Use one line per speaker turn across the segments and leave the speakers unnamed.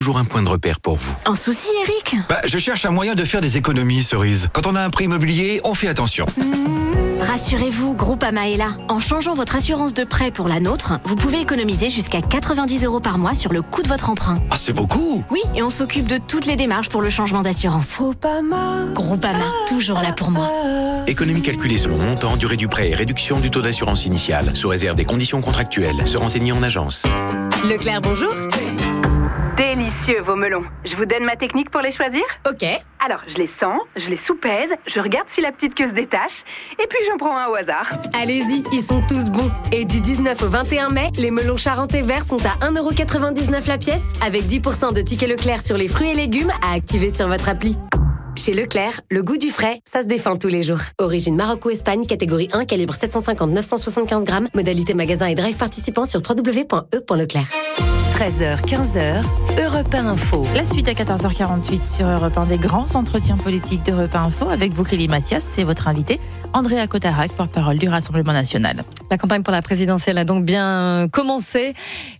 Toujours un point de repère pour vous.
Un souci, Eric ?
Je cherche un moyen de faire des économies, Cerise. Quand on a un prêt immobilier, on fait attention.
Rassurez-vous, Groupama est là. En changeant votre assurance de prêt pour la nôtre, vous pouvez économiser jusqu'à 90 € par mois sur le coût de votre emprunt.
Ah, c'est beaucoup!
Oui, et on s'occupe de toutes les démarches pour le changement d'assurance. Groupama, toujours là pour moi.
Économie calculée selon montant, durée du prêt et réduction du taux d'assurance initiale, sous réserve des conditions contractuelles. Se renseigner en agence.
Leclerc, bonjour.
Délicieux vos melons. Je vous donne ma technique pour les choisir ?
Ok.
Alors, je les sens, je les soupèse, je regarde si la petite queue se détache, et puis j'en prends un au hasard.
Allez-y, ils sont tous bons. Et du 19 au 21 mai, les melons charentais verts sont à 1,99€ la pièce, avec 10% de tickets Leclerc sur les fruits et légumes à activer sur votre appli. Chez Leclerc, le goût du frais, ça se défend tous les jours. Origine Maroc ou Espagne, catégorie 1, calibre 750-975 grammes. Modalité magasin et drive participant sur www.e.leclerc.
13h, 15h, Europe 1 Info.
La suite à 14h48 sur Europe 1 des grands entretiens politiques d'Europe 1 Info avec vous, Clélie Mathias, c'est votre invité, Andrea Cotarac, porte-parole du Rassemblement national.
La campagne pour la présidentielle a donc bien commencé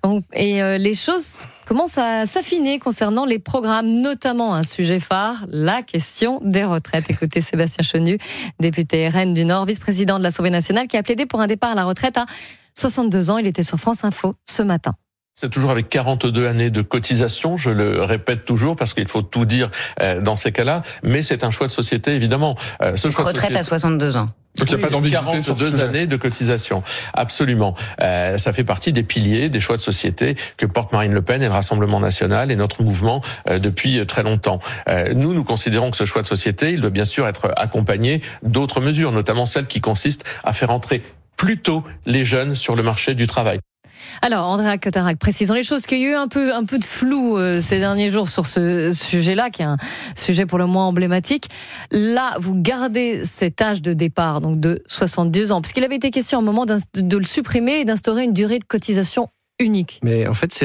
et les choses commencent à s'affiner concernant les programmes, notamment un sujet phare, la question des retraites. Écoutez Sébastien Chenu, député RN du Nord, vice-président de l'Assemblée nationale, qui a plaidé pour un départ à la retraite à 62 ans. Il était sur France Info ce matin.
C'est toujours avec 42 années de cotisation, je le répète toujours parce qu'il faut tout dire dans ces cas-là, mais c'est un choix de société évidemment.
Ce choix de société... à 62 ans.
Donc il n'y a pas d'ambiguïté 42 années de cotisation, absolument. Ça fait partie des piliers, des choix de société que porte Marine Le Pen et le Rassemblement national et notre mouvement depuis très longtemps. Nous considérons que ce choix de société, il doit bien sûr être accompagné d'autres mesures, notamment celles qui consistent à faire entrer plus tôt les jeunes sur le marché du travail.
Alors, Andrea Cotarac, précisons les choses, qu'il y a eu un peu de flou ces derniers jours sur ce sujet-là, qui est un sujet pour le moins emblématique. Là, vous gardez cet âge de départ, donc de 62 ans, puisqu'il avait été question à un moment de le supprimer et d'instaurer une durée de cotisation unique.
Mais en fait,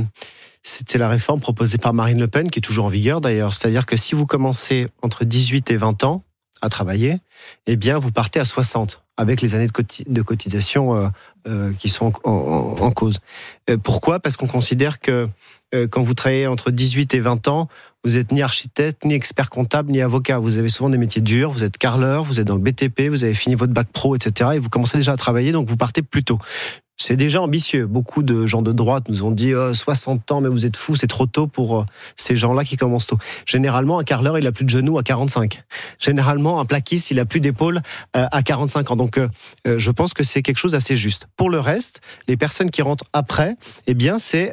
c'était la réforme proposée par Marine Le Pen, qui est toujours en vigueur d'ailleurs. C'est-à-dire que si vous commencez entre 18 et 20 ans à travailler, eh bien, vous partez à 60, avec les années de cotisation qui sont en cause. Pourquoi ? Parce qu'on considère que quand vous travaillez entre 18 et 20 ans, vous n'êtes ni architecte, ni expert comptable, ni avocat. Vous avez souvent des métiers durs, vous êtes carreleur, vous êtes dans le BTP, vous avez fini votre bac pro, etc. Et vous commencez déjà à travailler, donc vous partez plus tôt. C'est déjà ambitieux. Beaucoup de gens de droite nous ont dit 60 ans, mais vous êtes fous, c'est trop tôt pour ces gens-là qui commencent tôt. Généralement, un carreleur, il a plus de genoux à 45. Généralement, un plaquiste, il a plus d'épaules à 45 ans. Donc, je pense que c'est quelque chose d'assez juste. Pour le reste, les personnes qui rentrent après, eh bien, c'est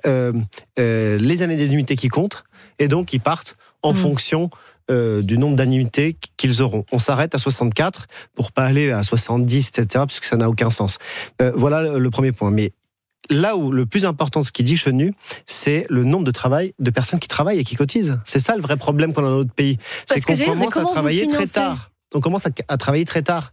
les années d'annuité qui comptent, et donc ils partent en fonction du nombre d'annuités qu'ils auront. On s'arrête à 64 pour pas aller à 70, etc., puisque ça n'a aucun sens. Voilà le premier point. Mais là où le plus important, ce qu'il dit Chenu, c'est le nombre de personnes qui travaillent et qui cotisent. C'est ça le vrai problème qu'on a dans notre pays. C'est qu'on commence à travailler très tard. On commence à travailler très tard.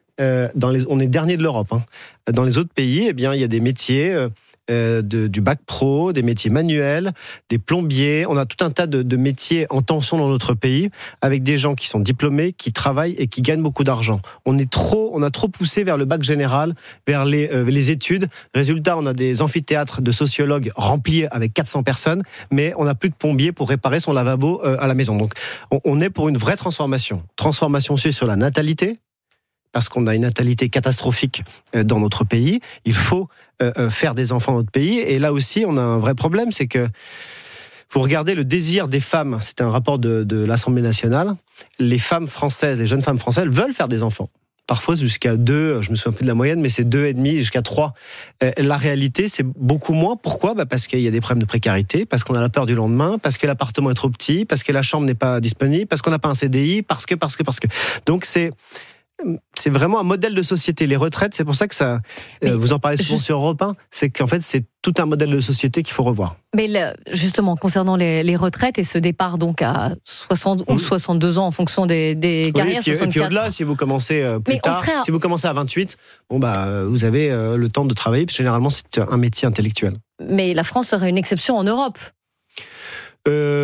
On est dernier de l'Europe. Dans les autres pays, eh bien, il y a des métiers du bac pro, des métiers manuels, des plombiers. On a tout un tas de métiers en tension dans notre pays, avec des gens qui sont diplômés, qui travaillent et qui gagnent beaucoup d'argent. On a trop poussé vers le bac général, vers les études. Résultat, on a des amphithéâtres de sociologues remplis avec 400 personnes, mais on n'a plus de plombier pour réparer son lavabo à la maison. Donc, on est pour une vraie transformation. Transformation aussi sur la natalité, parce qu'on a une natalité catastrophique dans notre pays. Il faut faire des enfants dans notre pays. Et là aussi, on a un vrai problème, c'est que vous regardez le désir des femmes, c'était un rapport de l'Assemblée nationale, les femmes françaises, les jeunes femmes françaises veulent faire des enfants. Parfois jusqu'à 2, je me souviens plus de la moyenne, mais c'est 2,5 jusqu'à 3. La réalité, c'est beaucoup moins. Pourquoi ? Parce qu'il y a des problèmes de précarité, parce qu'on a la peur du lendemain, parce que l'appartement est trop petit, parce que la chambre n'est pas disponible, parce qu'on n'a pas un CDI, parce que. Donc c'est vraiment un modèle de société. Les retraites, c'est pour ça que ça. Vous en parlez souvent sur Europe 1, c'est qu'en fait, c'est tout un modèle de société qu'il faut revoir.
Mais justement, concernant les retraites et ce départ donc à 60 ou 62 ans en fonction des carrières, 64.
Et puis au-delà, si vous commencez plus tard, si vous commencez à 28, vous avez le temps de travailler, parce que généralement, c'est un métier intellectuel.
Mais la France serait une exception en Europe.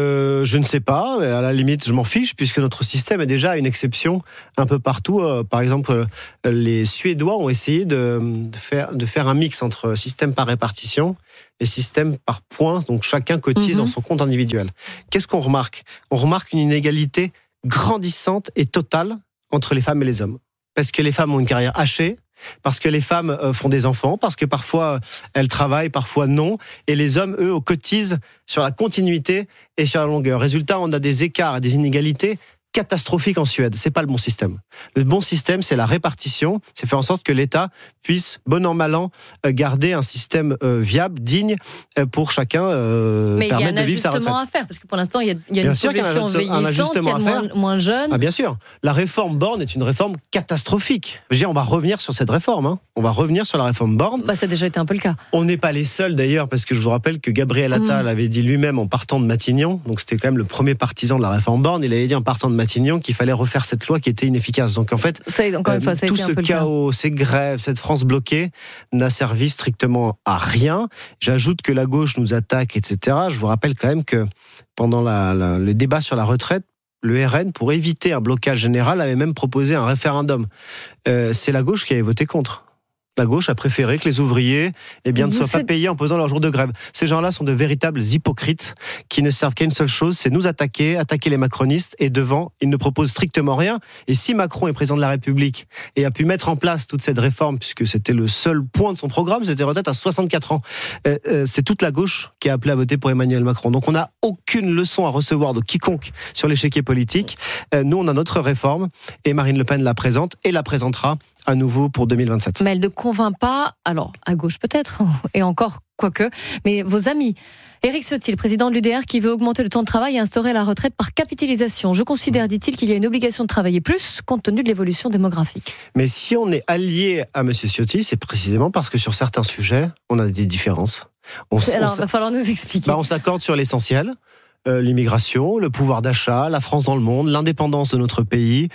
Je ne sais pas, à la limite je m'en fiche puisque notre système est déjà une exception un peu partout. Par exemple, les Suédois ont essayé de faire un mix entre système par répartition et système par points, donc chacun cotise dans son compte individuel. Qu'est-ce qu'on remarque ? On remarque une inégalité grandissante et totale entre les femmes et les hommes. Parce que les femmes ont une carrière hachée, parce que les femmes font des enfants, parce que parfois elles travaillent, parfois non, et les hommes, eux, cotisent sur la continuité et sur la longueur. Résultat, on a des écarts et des inégalités catastrophique en Suède. C'est pas le bon système. Le bon système, c'est la répartition. C'est faire en sorte que l'État puisse, bon an, mal an, garder un système viable, digne, pour chacun permettre de vivre sa retraite. Mais il y a un ajustement à faire,
parce que pour l'instant, il y a une population vieillissante, il y a moins jeunes.
Ah, bien sûr. La réforme Borne est une réforme catastrophique. Je veux dire, on va revenir sur cette réforme. Hein. On va revenir sur la réforme Borne.
Ça a déjà été un peu le cas.
On n'est pas les seuls, d'ailleurs, parce que je vous rappelle que Gabriel Attal avait dit lui-même en partant de Matignon, donc c'était quand même le premier partisan de la réforme Borne, il avait dit en partant de Matignon qu'il fallait refaire cette loi qui était inefficace. Donc en fait, tout ce chaos, ces grèves, cette France bloquée n'a servi strictement à rien. J'ajoute que la gauche nous attaque, etc. Je vous rappelle quand même que pendant le débat sur la retraite, le RN, pour éviter un blocage général, avait même proposé un référendum. C'est la gauche qui avait voté contre. La gauche a préféré que les ouvriers ne soient pas payés en posant leur jour de grève. Ces gens-là sont de véritables hypocrites qui ne servent qu'à une seule chose, c'est nous attaquer les macronistes, et devant, ils ne proposent strictement rien. Et si Macron est président de la République et a pu mettre en place toute cette réforme, puisque c'était le seul point de son programme, c'était retraite à 64 ans, c'est toute la gauche qui a appelé à voter pour Emmanuel Macron. Donc on n'a aucune leçon à recevoir de quiconque sur l'échiquier politique. Nous, on a notre réforme, et Marine Le Pen la présente et la présentera à nouveau pour 2027.
Mais elle ne convainc pas, alors à gauche peut-être, et encore quoique, mais vos amis. Éric Ciotti, le président de l'UDR, qui veut augmenter le temps de travail et instaurer la retraite par capitalisation. Je considère, dit-il, qu'il y a une obligation de travailler plus compte tenu de l'évolution démographique.
Mais si on est allié à M. Ciotti, c'est précisément parce que sur certains sujets, on a des différences.
Il va falloir nous expliquer.
On s'accorde sur l'essentiel. L'immigration, le pouvoir d'achat, la France dans le monde, l'indépendance de notre pays,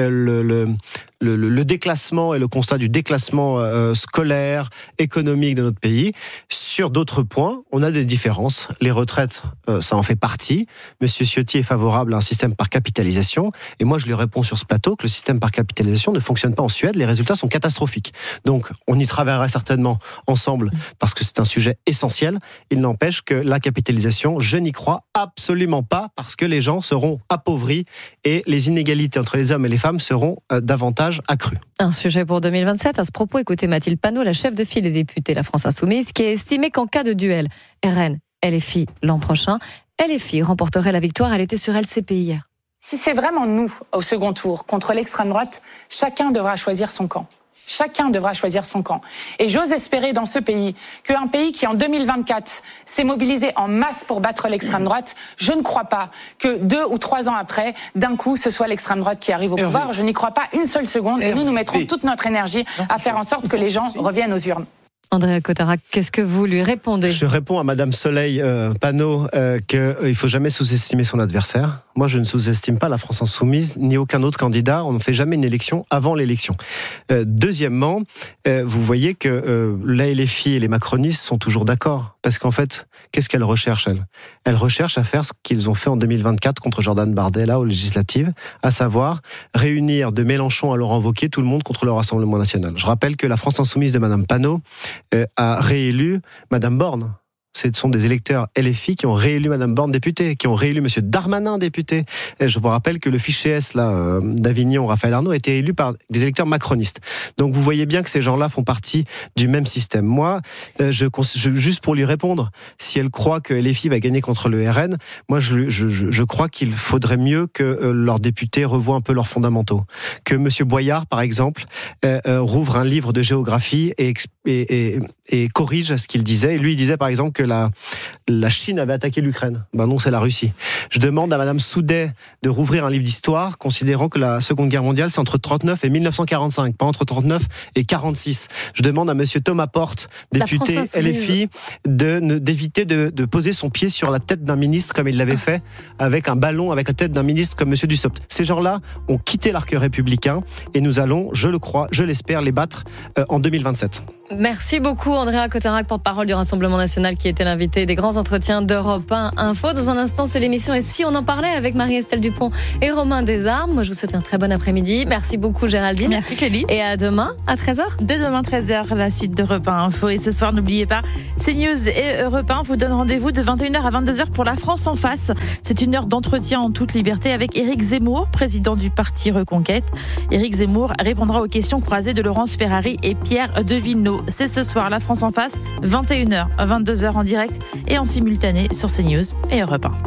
le déclassement et le constat du déclassement scolaire, économique de notre pays. Sur d'autres points, on a des différences. Les retraites, ça en fait partie. Monsieur Ciotti est favorable à un système par capitalisation. Et moi, je lui réponds sur ce plateau que le système par capitalisation ne fonctionne pas en Suède. Les résultats sont catastrophiques. Donc, on y travaillera certainement ensemble parce que c'est un sujet essentiel. Il n'empêche que la capitalisation, je n'y crois absolument pas parce que les gens seront appauvris et les inégalités entre les hommes et les femmes seront davantage accrues.
Un sujet pour 2027. À ce propos, écoutez Mathilde Panot, la chef de file des députés La France Insoumise, qui a estimé qu'en cas de duel RN-LFI l'an prochain, LFI remporterait la victoire. Elle était sur LCP hier.
Si c'est vraiment nous, au second tour, contre l'extrême droite, chacun devra choisir son camp. Chacun devra choisir son camp. Et j'ose espérer dans ce pays qu'un pays qui, en 2024, s'est mobilisé en masse pour battre l'extrême droite, je ne crois pas que 2 ou 3 ans après, d'un coup, ce soit l'extrême droite qui arrive au pouvoir. Je n'y crois pas une seule seconde. Et nous mettrons toute notre énergie à faire en sorte que les gens reviennent aux urnes.
Andrea Cotarac, qu'est-ce que vous lui répondez ?
Je réponds à Madame Soleil Panot qu'il ne faut jamais sous-estimer son adversaire. Moi, je ne sous-estime pas la France Insoumise, ni aucun autre candidat. On ne fait jamais une élection avant l'élection. Deuxièmement, vous voyez que la LFI et les macronistes sont toujours d'accord. Parce qu'en fait, qu'est-ce qu'elles recherchent, elles ? Elles recherchent à faire ce qu'ils ont fait en 2024 contre Jordan Bardella aux législatives, à savoir réunir de Mélenchon à Laurent Wauquiez tout le monde contre le Rassemblement national. Je rappelle que la France Insoumise de Madame Panot a réélu Madame Borne. Ce sont des électeurs LFI qui ont réélu Madame Borne députée, qui ont réélu Monsieur Darmanin député. Et je vous rappelle que le fichier S d'Avignon, Raphaël Arnaud, a été élu par des électeurs macronistes. Donc vous voyez bien que ces gens-là font partie du même système. Moi, juste pour lui répondre, si elle croit que LFI va gagner contre le RN, moi je crois qu'il faudrait mieux que leurs députés revoient un peu leurs fondamentaux. Que Monsieur Boyard, par exemple, rouvre un livre de géographie et corrige ce qu'il disait. Et lui, il disait par exemple que la Chine avait attaqué l'Ukraine. Ben non, c'est la Russie. Je demande à Madame Soudet de rouvrir un livre d'histoire, considérant que la Seconde Guerre mondiale, c'est entre 39 et 1945, pas entre 39 et 46. Je demande à Monsieur Thomas Porte, député LFI, d'éviter de poser son pied sur la tête d'un ministre comme il l'avait fait avec un ballon avec la tête d'un ministre comme Monsieur Dussopt. Ces gens-là ont quitté l'arc républicain et nous allons, je le crois, je l'espère, les battre en 2027.
Merci beaucoup Andrea Cotarac, porte-parole du Rassemblement National, qui était l'invité des grands entretiens d'Europe 1 Info. Dans un instant, c'est l'émission « Et si on en parlait ?» avec Marie-Estelle Dupont et Romain Desarmes. Moi, je vous souhaite un très bon après-midi. Merci beaucoup Géraldine.
Merci Clélie.
Et à demain à 13h.
Dès demain 13h, la suite d'Europe 1 Info. Et ce soir, n'oubliez pas, CNews et Europe 1 vous donnent rendez-vous de 21h à 22h pour La France en face. C'est une heure d'entretien en toute liberté avec Éric Zemmour, président du parti Reconquête. Éric Zemmour répondra aux questions croisées de Laurence Ferrari et Pierre de Villeneuve. C'est ce soir, La France en face, 21h à 22h en direct et en simultané sur CNews et Europe 1.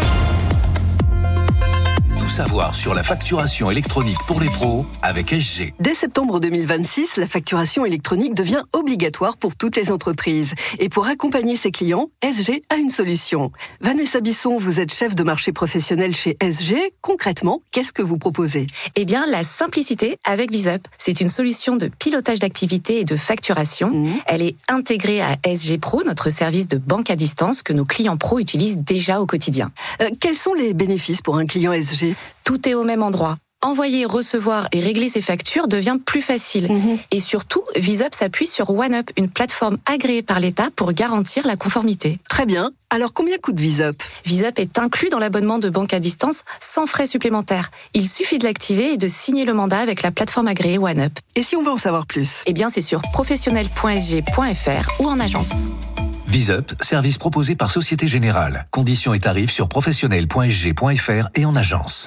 Tout savoir sur la facturation électronique pour les pros avec SG.
Dès septembre 2026, la facturation électronique devient obligatoire pour toutes les entreprises. Et pour accompagner ses clients, SG a une solution. Vanessa Bisson, vous êtes chef de marché professionnel chez SG. Concrètement, qu'est-ce que vous proposez ?
Eh bien, la simplicité avec VisUp. C'est une solution de pilotage d'activité et de facturation. Elle est intégrée à SG Pro, notre service de banque à distance que nos clients pros utilisent déjà au quotidien.
Quels sont les bénéfices pour un client SG ?
Tout est au même endroit. Envoyer, recevoir et régler ses factures devient plus facile. Et surtout, VisUp s'appuie sur OneUp, une plateforme agréée par l'État pour garantir la conformité.
Très bien. Alors, combien coûte VisUp ?
VisUp est inclus dans l'abonnement de banque à distance sans frais supplémentaires. Il suffit de l'activer et de signer le mandat avec la plateforme agréée OneUp.
Et si on veut en savoir plus ?
Eh bien, c'est sur professionnel.sg.fr ou en agence.
VisUp, service proposé par Société Générale. Conditions et tarifs sur professionnel.sg.fr et en agence.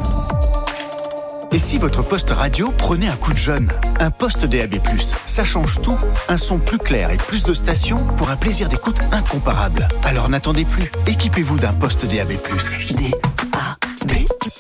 Et si votre poste radio prenait un coup de jeune ? Un poste DAB+, ça change tout. Un son plus clair et plus de stations pour un plaisir d'écoute incomparable. Alors n'attendez plus, équipez-vous d'un poste DAB+.
DAB+.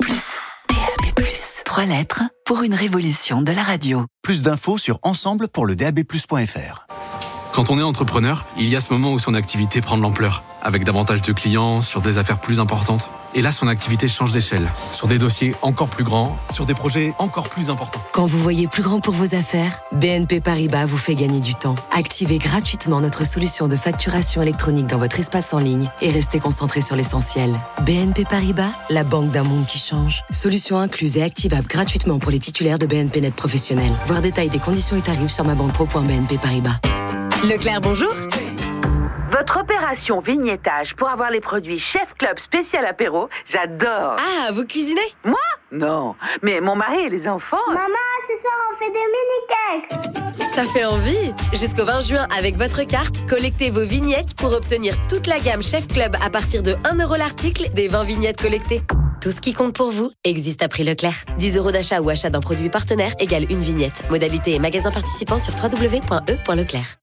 3 lettres pour une révolution de la radio.
Plus d'infos sur ensemble pour le DAB+.fr.
Quand on est entrepreneur, il y a ce moment où son activité prend de l'ampleur, avec davantage de clients, sur des affaires plus importantes. Et là, son activité change d'échelle, sur des dossiers encore plus grands, sur des projets encore plus importants.
Quand vous voyez plus grand pour vos affaires, BNP Paribas vous fait gagner du temps. Activez gratuitement notre solution de facturation électronique dans votre espace en ligne et restez concentré sur l'essentiel. BNP Paribas, la banque d'un monde qui change. Solution incluse et activable gratuitement pour les titulaires de BNP Net Professionnel. Voir détail des conditions et tarifs sur mabanquepro.bnp Paribas.
Leclerc, bonjour.
Votre opération vignettage pour avoir les produits Chef Club spécial apéro, j'adore.
Ah, vous cuisinez ?
Moi ? Non, mais mon mari et les enfants...
Maman, ce soir on fait des mini-cakes.
Ça fait envie. Jusqu'au 20 juin, avec votre carte, collectez vos vignettes pour obtenir toute la gamme Chef Club à partir de 1 € l'article des 20 vignettes collectées. Tout ce qui compte pour vous existe à prix Leclerc. 10 € d'achat ou achat d'un produit partenaire égale une vignette. Modalité et magasin participant sur www.e.leclerc.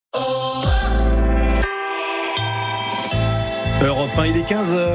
Europe 1, il est 15h.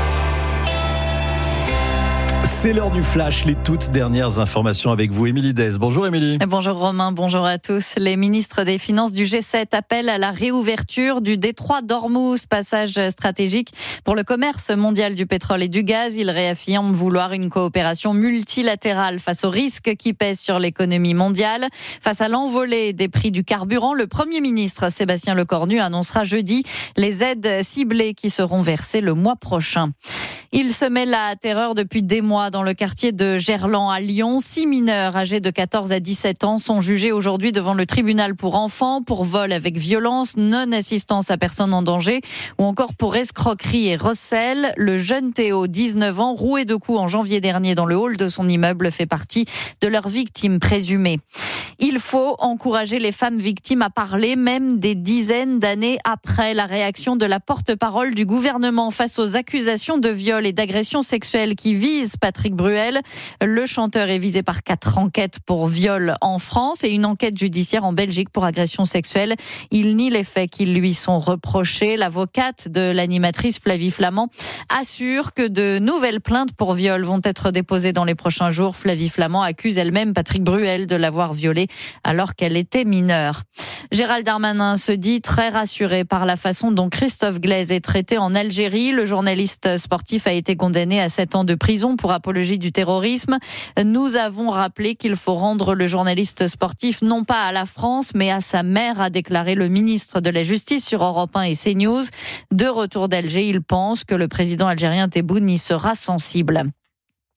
C'est l'heure du flash, les toutes dernières informations avec vous, Émilie Dez. Bonjour Émilie.
Bonjour Romain, bonjour à tous. Les ministres des Finances du G7 appellent à la réouverture du détroit d'Ormuz, passage stratégique pour le commerce mondial du pétrole et du gaz. Ils réaffirment vouloir une coopération multilatérale face aux risques qui pèsent sur l'économie mondiale. Face à l'envolée des prix du carburant, le Premier ministre Sébastien Lecornu annoncera jeudi les aides ciblées qui seront versées le mois prochain. Il semait la terreur depuis des mois dans le quartier de Gerland à Lyon. 6 mineurs âgés de 14 à 17 ans sont jugés aujourd'hui devant le tribunal pour enfants pour vol avec violence, non-assistance à personne en danger ou encore pour escroquerie et recel. Le jeune Théo, 19 ans, roué de coups en janvier dernier dans le hall de son immeuble, fait partie de leurs victimes présumées. Il faut encourager les femmes victimes à parler, même des dizaines d'années après. La réaction de la porte-parole du gouvernement face aux accusations de viol et d'agression sexuelle qui visent Patrick Bruel. Le chanteur est visé par 4 enquêtes pour viol en France et une enquête judiciaire en Belgique pour agression sexuelle. Il nie les faits qui lui sont reprochés. L'avocate de l'animatrice Flavie Flament assure que de nouvelles plaintes pour viol vont être déposées dans les prochains jours. Flavie Flament accuse elle-même Patrick Bruel de l'avoir violée alors qu'elle était mineure. Gérald Darmanin se dit très rassuré par la façon dont Christophe Glaise est traité en Algérie. Le journaliste sportif a été condamné à 7 ans de prison pour apologie du terrorisme. Nous avons rappelé qu'il faut rendre le journaliste sportif non pas à la France, mais à sa mère, a déclaré le ministre de la Justice sur Europe 1 et CNews. De retour d'Alger, il pense que le président algérien Tebboune y sera sensible.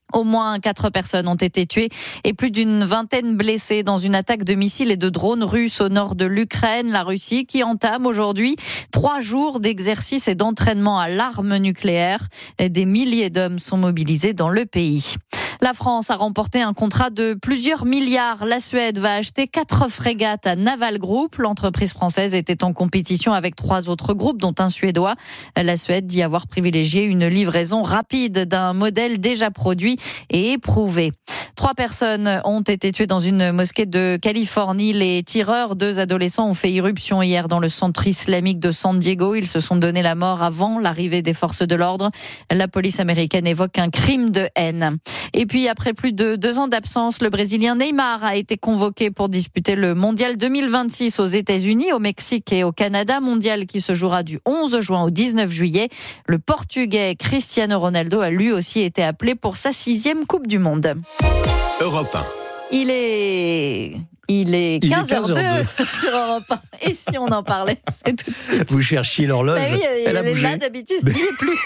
Au moins 4 personnes ont été tuées et plus d'une vingtaine blessées dans une attaque de missiles et de drones russes au nord de l'Ukraine. La Russie qui entame aujourd'hui 3 jours d'exercice et d'entraînement à l'arme nucléaire. Des milliers d'hommes sont mobilisés dans le pays. La France a remporté un contrat de plusieurs milliards. La Suède va acheter 4 frégates à Naval Group. L'entreprise française était en compétition avec 3 autres groupes, dont un suédois. La Suède dit avoir privilégié une livraison rapide d'un modèle déjà produit et éprouvé. 3 personnes ont été tuées dans une mosquée de Californie. Les tireurs, 2 adolescents, ont fait irruption hier dans le centre islamique de San Diego. Ils se sont donné la mort avant l'arrivée des forces de l'ordre. La police américaine évoque un crime de haine. Et puis, après plus de 2 ans d'absence, le Brésilien Neymar a été convoqué pour disputer le Mondial 2026 aux États-Unis, au Mexique et au Canada. Mondial qui se jouera du 11 juin au 19 juillet. Le Portugais Cristiano Ronaldo a lui aussi été appelé pour sa 6e Coupe du Monde.
Europe 1.
Il est 15h02 sur Europe 1. Et si on en parlait, c'est tout de suite.
Vous cherchiez l'horloge.
Oui,
elle a bougé.
Là, d'habitude, il n'est plus.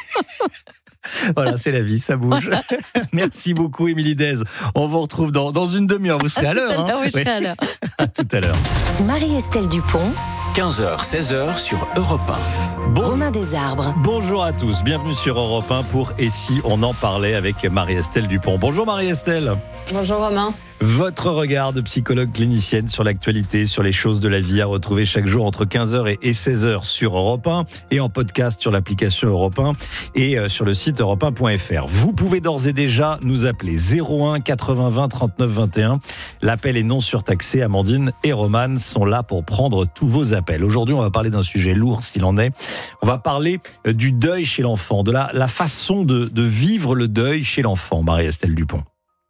Voilà, c'est la vie, ça bouge. Voilà. Merci beaucoup, Émilie Dez. On vous retrouve dans une demi-heure. Vous serez à l'heure.
Oui, je serai à l'heure.
À tout à l'heure.
Marie-Estelle Dupont.
15h, 16h sur Europe 1.
Romain Desarbres.
Bonjour à tous, bienvenue sur Europe 1 pour Et si on en parlait avec Marie-Estelle Dupont. Bonjour Marie-Estelle.
Bonjour Romain.
Votre regard de psychologue clinicienne sur l'actualité, sur les choses de la vie à retrouver chaque jour entre 15h et 16h sur Europe 1 et en podcast sur l'application Europe 1 et sur le site europe1.fr. Vous pouvez d'ores et déjà nous appeler 01 80 20 39 21. L'appel est non surtaxé. Amandine et Roman sont là pour prendre tous vos appels. Aujourd'hui, on va parler d'un sujet lourd s'il en est. On va parler du deuil chez l'enfant, de la façon de vivre le deuil chez l'enfant. Marie-Estelle Dupont.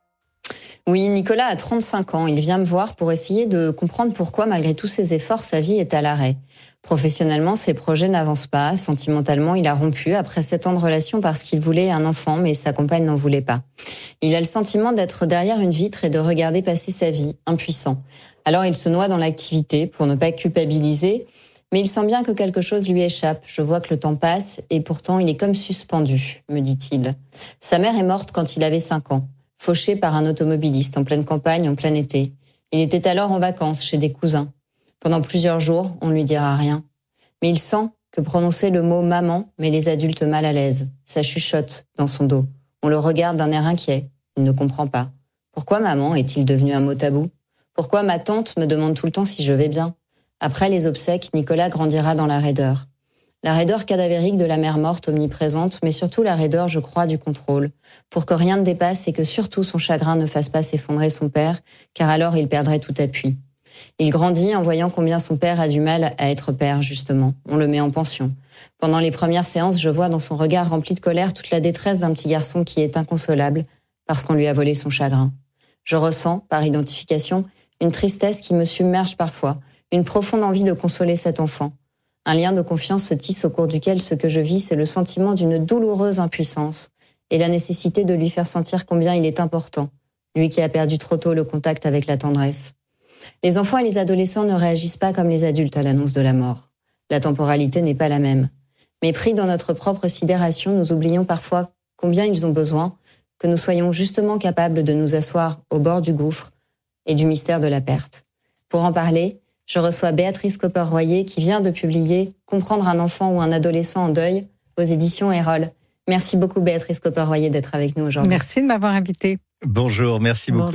Oui, Nicolas a 35 ans. Il vient me voir pour essayer de comprendre pourquoi, malgré tous ses efforts, sa vie est à l'arrêt. Professionnellement, ses projets n'avancent pas. Sentimentalement, il a rompu après 7 ans de relation parce qu'il voulait un enfant, mais sa compagne n'en voulait pas. Il a le sentiment d'être derrière une vitre et de regarder passer sa vie, impuissant. Alors il se noie dans l'activité pour ne pas culpabiliser, mais il sent bien que quelque chose lui échappe. Je vois que le temps passe et pourtant il est comme suspendu, me dit-il. Sa mère est morte quand il avait 5 ans. Fauché par un automobiliste en pleine campagne, en plein été. Il était alors en vacances chez des cousins. Pendant plusieurs jours, on ne lui dira rien. Mais il sent que prononcer le mot « maman » met les adultes mal à l'aise. Ça chuchote dans son dos. On le regarde d'un air inquiet. Il ne comprend pas. Pourquoi maman est-il devenu un mot tabou ? Pourquoi ma tante me demande tout le temps si je vais bien ? Après les obsèques, Nicolas grandira dans la raideur. La raideur cadavérique de la mère morte omniprésente, mais surtout la raideur, je crois, du contrôle, pour que rien ne dépasse et que surtout son chagrin ne fasse pas s'effondrer son père, car alors il perdrait tout appui. Il grandit en voyant combien son père a du mal à être père, justement. On le met en pension. Pendant les premières séances, je vois dans son regard rempli de colère toute la détresse d'un petit garçon qui est inconsolable parce qu'on lui a volé son chagrin. Je ressens, par identification, une tristesse qui me submerge parfois, une profonde envie de consoler cet enfant. Un lien de confiance se tisse au cours duquel ce que je vis, c'est le sentiment d'une douloureuse impuissance et la nécessité de lui faire sentir combien il est important, lui qui a perdu trop tôt le contact avec la tendresse. Les enfants et les adolescents ne réagissent pas comme les adultes à l'annonce de la mort. La temporalité n'est pas la même. Mais pris dans notre propre sidération, nous oublions parfois combien ils ont besoin que nous soyons justement capables de nous asseoir au bord du gouffre et du mystère de la perte. Pour en parler, je reçois Béatrice Copper-Royer qui vient de publier « Comprendre un enfant ou un adolescent en deuil » aux éditions Erol. Merci beaucoup Béatrice Copper-Royer d'être avec nous aujourd'hui.
Merci de m'avoir invitée.
Bonjour, merci beaucoup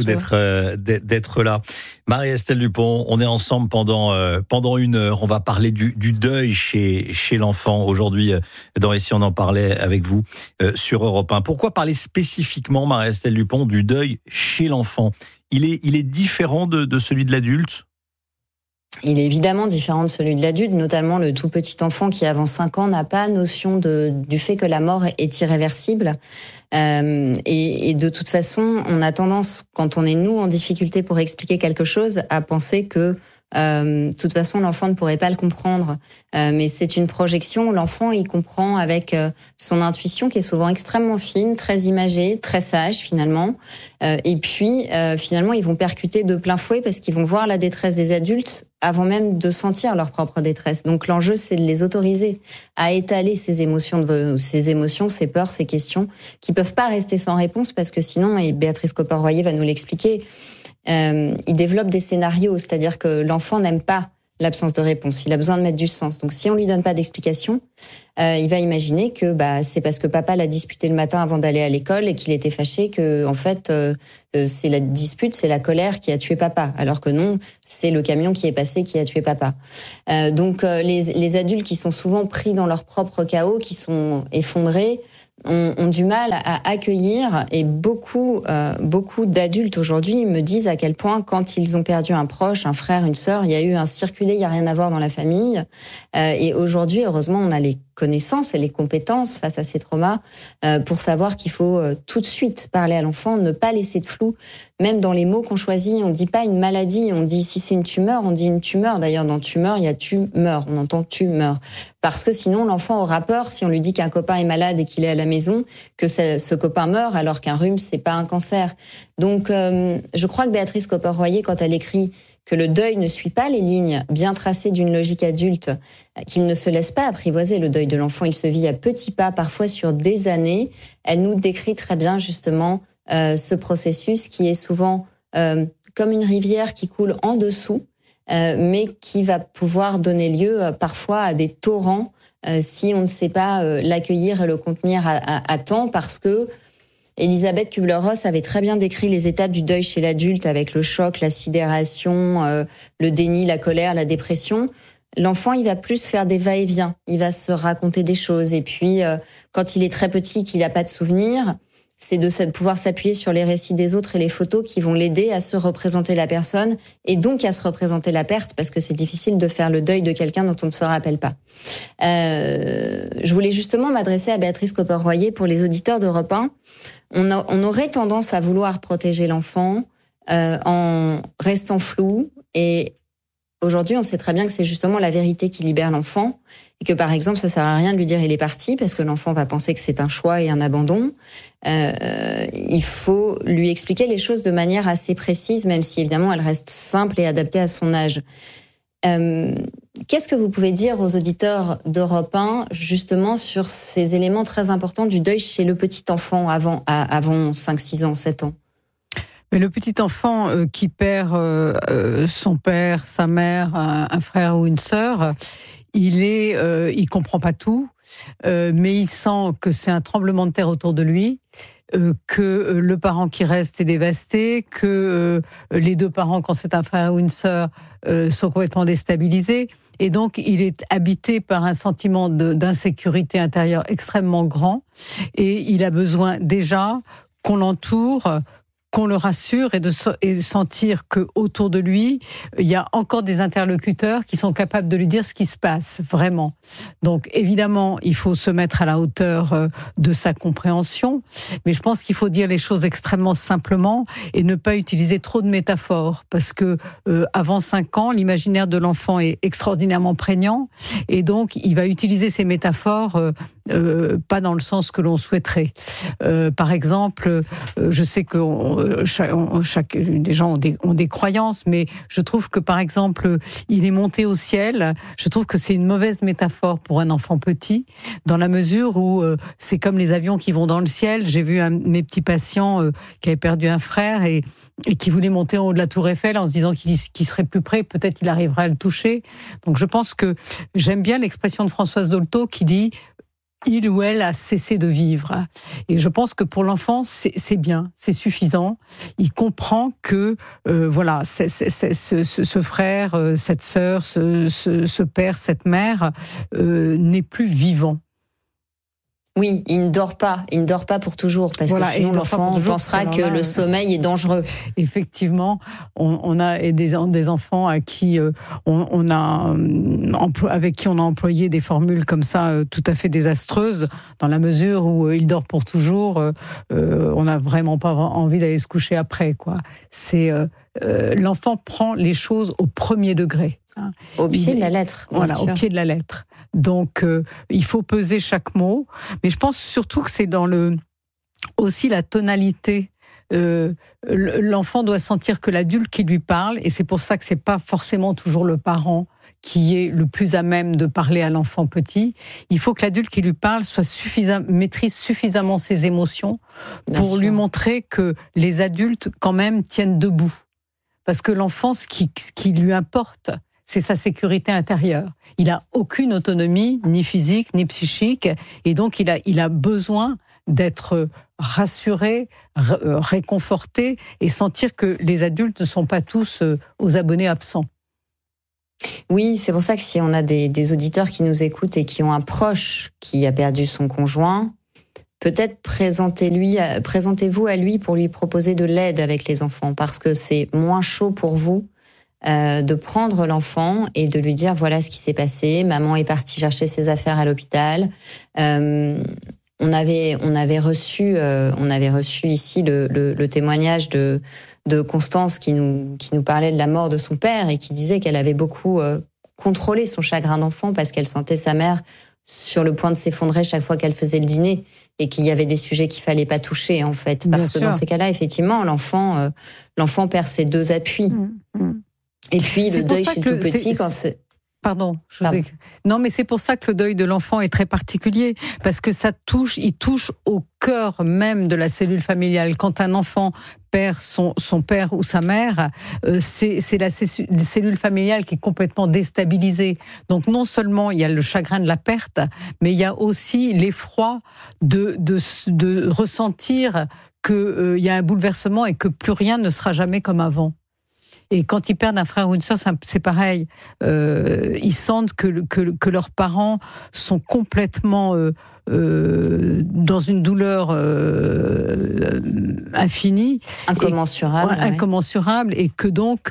d'être là. Marie-Estelle Dupont, on est ensemble pendant 1 heure. On va parler du deuil chez l'enfant aujourd'hui dans Et si on en parlait avec vous sur Europe 1. Pourquoi parler spécifiquement, Marie-Estelle Dupont, du deuil chez l'enfant ? Il est différent de celui de l'adulte ?
Il est évidemment différent de celui de l'adulte, notamment le tout petit enfant qui, avant 5 ans, n'a pas notion du fait que la mort est irréversible. Et de toute façon, on a tendance, quand on est nous en difficulté pour expliquer quelque chose, à penser que
De toute façon, l'enfant ne pourrait pas le comprendre. Mais c'est une projection. L'enfant, il comprend avec son intuition qui est souvent extrêmement fine, très imagée, très sage finalement. Et puis, finalement, ils vont percuter de plein fouet parce qu'ils vont voir la détresse des adultes avant même de sentir leur propre détresse. Donc l'enjeu, c'est de les autoriser à étaler ces émotions, ces peurs, ces questions, qui peuvent pas rester sans réponse parce que sinon, et Béatrice Copper-Royer va nous l'expliquer, ils développent des scénarios, c'est-à-dire que l'enfant n'aime pas l'absence de réponse, il a besoin de mettre du sens. Donc si on lui donne pas d'explication, il va imaginer que c'est parce que papa l'a disputé le matin avant d'aller à l'école et qu'il était fâché que en fait c'est la dispute, c'est la colère qui a tué papa, alors que non, c'est le camion qui est passé qui a tué papa. Donc les adultes qui sont souvent pris dans leur propre chaos, qui sont effondrés, ont du mal à accueillir, et beaucoup d'adultes aujourd'hui me disent à quel point quand ils ont perdu un proche, un frère, une sœur, il y a eu un circulé, il y a rien à voir dans la famille. Et aujourd'hui, heureusement, on a les connaissances et les compétences face à ces traumas pour savoir qu'il faut tout de suite parler à l'enfant, ne pas laisser de flou. Même dans les mots qu'on choisit, on dit pas une maladie, on dit si c'est une tumeur, on dit une tumeur. D'ailleurs, dans tumeur, il y a tumeur, on entend tumeur. Parce que sinon, l'enfant aura peur si on lui dit qu'un copain est malade et qu'il est à la maison, que ce copain meurt alors qu'un rhume, c'est pas un cancer. Donc, je crois que Béatrice Copper-Royer, quand elle écrit que le deuil ne suit pas les lignes bien tracées d'une logique adulte, qu'il ne se laisse pas apprivoiser, le deuil de l'enfant, il se vit à petits pas, parfois sur des années. Elle nous décrit très bien justement ce processus qui est souvent comme une rivière qui coule en dessous, mais qui va pouvoir donner lieu parfois à des torrents si on ne sait pas l'accueillir et le contenir à temps, parce que Elisabeth Kubler-Ross avait très bien décrit les étapes du deuil chez l'adulte avec le choc, la sidération, le déni, la colère, la dépression. L'enfant, il va plus faire des va-et-vient. Il va se raconter des choses. Et puis, quand il est très petit, qu'il n'a pas de souvenirs, c'est de pouvoir s'appuyer sur les récits des autres et les photos qui vont l'aider à se représenter la personne et donc à se représenter la perte, parce que c'est difficile de faire le deuil de quelqu'un dont on ne se rappelle pas. Je voulais justement m'adresser à Béatrice Copper-Royer pour les auditeurs d'Europe 1. On aurait tendance à vouloir protéger l'enfant en restant flou, et aujourd'hui, on sait très bien que c'est justement la vérité qui libère l'enfant, et que par exemple, ça sert à rien de lui dire il est parti, parce que l'enfant va penser que c'est un choix et un abandon. Il faut lui expliquer les choses de manière assez précise, même si évidemment elle reste simple et adaptée à son âge. Qu'est-ce que vous pouvez dire aux auditeurs d'Europe 1 justement sur ces éléments très importants du deuil chez le petit enfant avant 5, 6 ans, 7 ans?
Mais le petit enfant qui perd son père, sa mère, un frère ou une sœur, il comprend pas tout, mais il sent que c'est un tremblement de terre autour de lui, que le parent qui reste est dévasté, que les deux parents, quand c'est un frère ou une sœur, sont complètement déstabilisés. Et donc, il est habité par un sentiment d'insécurité intérieure extrêmement grand. Et il a besoin déjà qu'on l'entoure, qu'on le rassure et de sentir que autour de lui, il y a encore des interlocuteurs qui sont capables de lui dire ce qui se passe, vraiment. Donc, évidemment, il faut se mettre à la hauteur de sa compréhension, mais je pense qu'il faut dire les choses extrêmement simplement et ne pas utiliser trop de métaphores, parce que avant 5 ans, l'imaginaire de l'enfant est extraordinairement prégnant, et donc, il va utiliser ces métaphores pas dans le sens que l'on souhaiterait. Par exemple, je sais que des gens ont des croyances, mais je trouve que, par exemple, il est monté au ciel. Je trouve que c'est une mauvaise métaphore pour un enfant petit, dans la mesure où c'est comme les avions qui vont dans le ciel. J'ai vu un de mes petits patients qui avait perdu un frère et qui voulait monter en haut de la Tour Eiffel en se disant qu'il serait plus près, peut-être il arriverait à le toucher. Donc je pense que j'aime bien l'expression de Françoise Dolto qui dit il ou elle a cessé de vivre. Et je pense que pour l'enfant, c'est bien, c'est suffisant. Il comprend que voilà, ce frère, cette sœur, ce père, cette mère n'est plus vivant.
Oui, il ne dort pas pour toujours, parce que sinon l'enfant pensera que le sommeil est dangereux.
Effectivement, on a des enfants à qui avec qui on a employé des formules comme ça tout à fait désastreuses, dans la mesure où il dort pour toujours, on n'a vraiment pas envie d'aller se coucher après, quoi. C'est l'enfant prend les choses au premier degré. Hein.
Au pied de la lettre.
Voilà, au pied de la lettre. Donc, il faut peser chaque mot. Mais je pense surtout que c'est dans aussi la tonalité. L'enfant doit sentir que l'adulte qui lui parle, et c'est pour ça que c'est pas forcément toujours le parent qui est le plus à même de parler à l'enfant petit. Il faut que l'adulte qui lui parle maîtrise suffisamment ses émotions pour lui montrer que les adultes, quand même, tiennent debout. Parce que l'enfant, ce qui lui importe, c'est sa sécurité intérieure. Il a aucune autonomie, ni physique, ni psychique, et donc il a besoin d'être rassuré, réconforté, et sentir que les adultes ne sont pas tous aux abonnés absents.
Oui, c'est pour ça que si on a des auditeurs qui nous écoutent et qui ont un proche qui a perdu son conjoint, peut-être présentez-vous à lui pour lui proposer de l'aide avec les enfants, parce que c'est moins chaud pour vous de prendre l'enfant et de lui dire voilà ce qui s'est passé, maman est partie chercher ses affaires à l'hôpital. On avait reçu ici le témoignage de Constance qui nous parlait de la mort de son père et qui disait qu'elle avait beaucoup contrôlé son chagrin d'enfant parce qu'elle sentait sa mère sur le point de s'effondrer chaque fois qu'elle faisait le dîner et qu'il y avait des sujets qu'il fallait pas toucher en fait, parce que dans ces cas-là effectivement l'enfant perd ses deux appuis. Et puis le deuil chez le tout petit quand c'est...
Pardon. Non, mais c'est pour ça que le deuil de l'enfant est très particulier, parce que il touche au cœur même de la cellule familiale. Quand un enfant perd son père ou sa mère, c'est la cellule familiale qui est complètement déstabilisée. Donc non seulement il y a le chagrin de la perte, mais il y a aussi l'effroi de ressentir qu'il y a un bouleversement et que plus rien ne sera jamais comme avant. Et quand ils perdent un frère ou une sœur, c'est pareil. Ils sentent que leurs parents sont complètement dans une douleur infinie, incommensurable, et que donc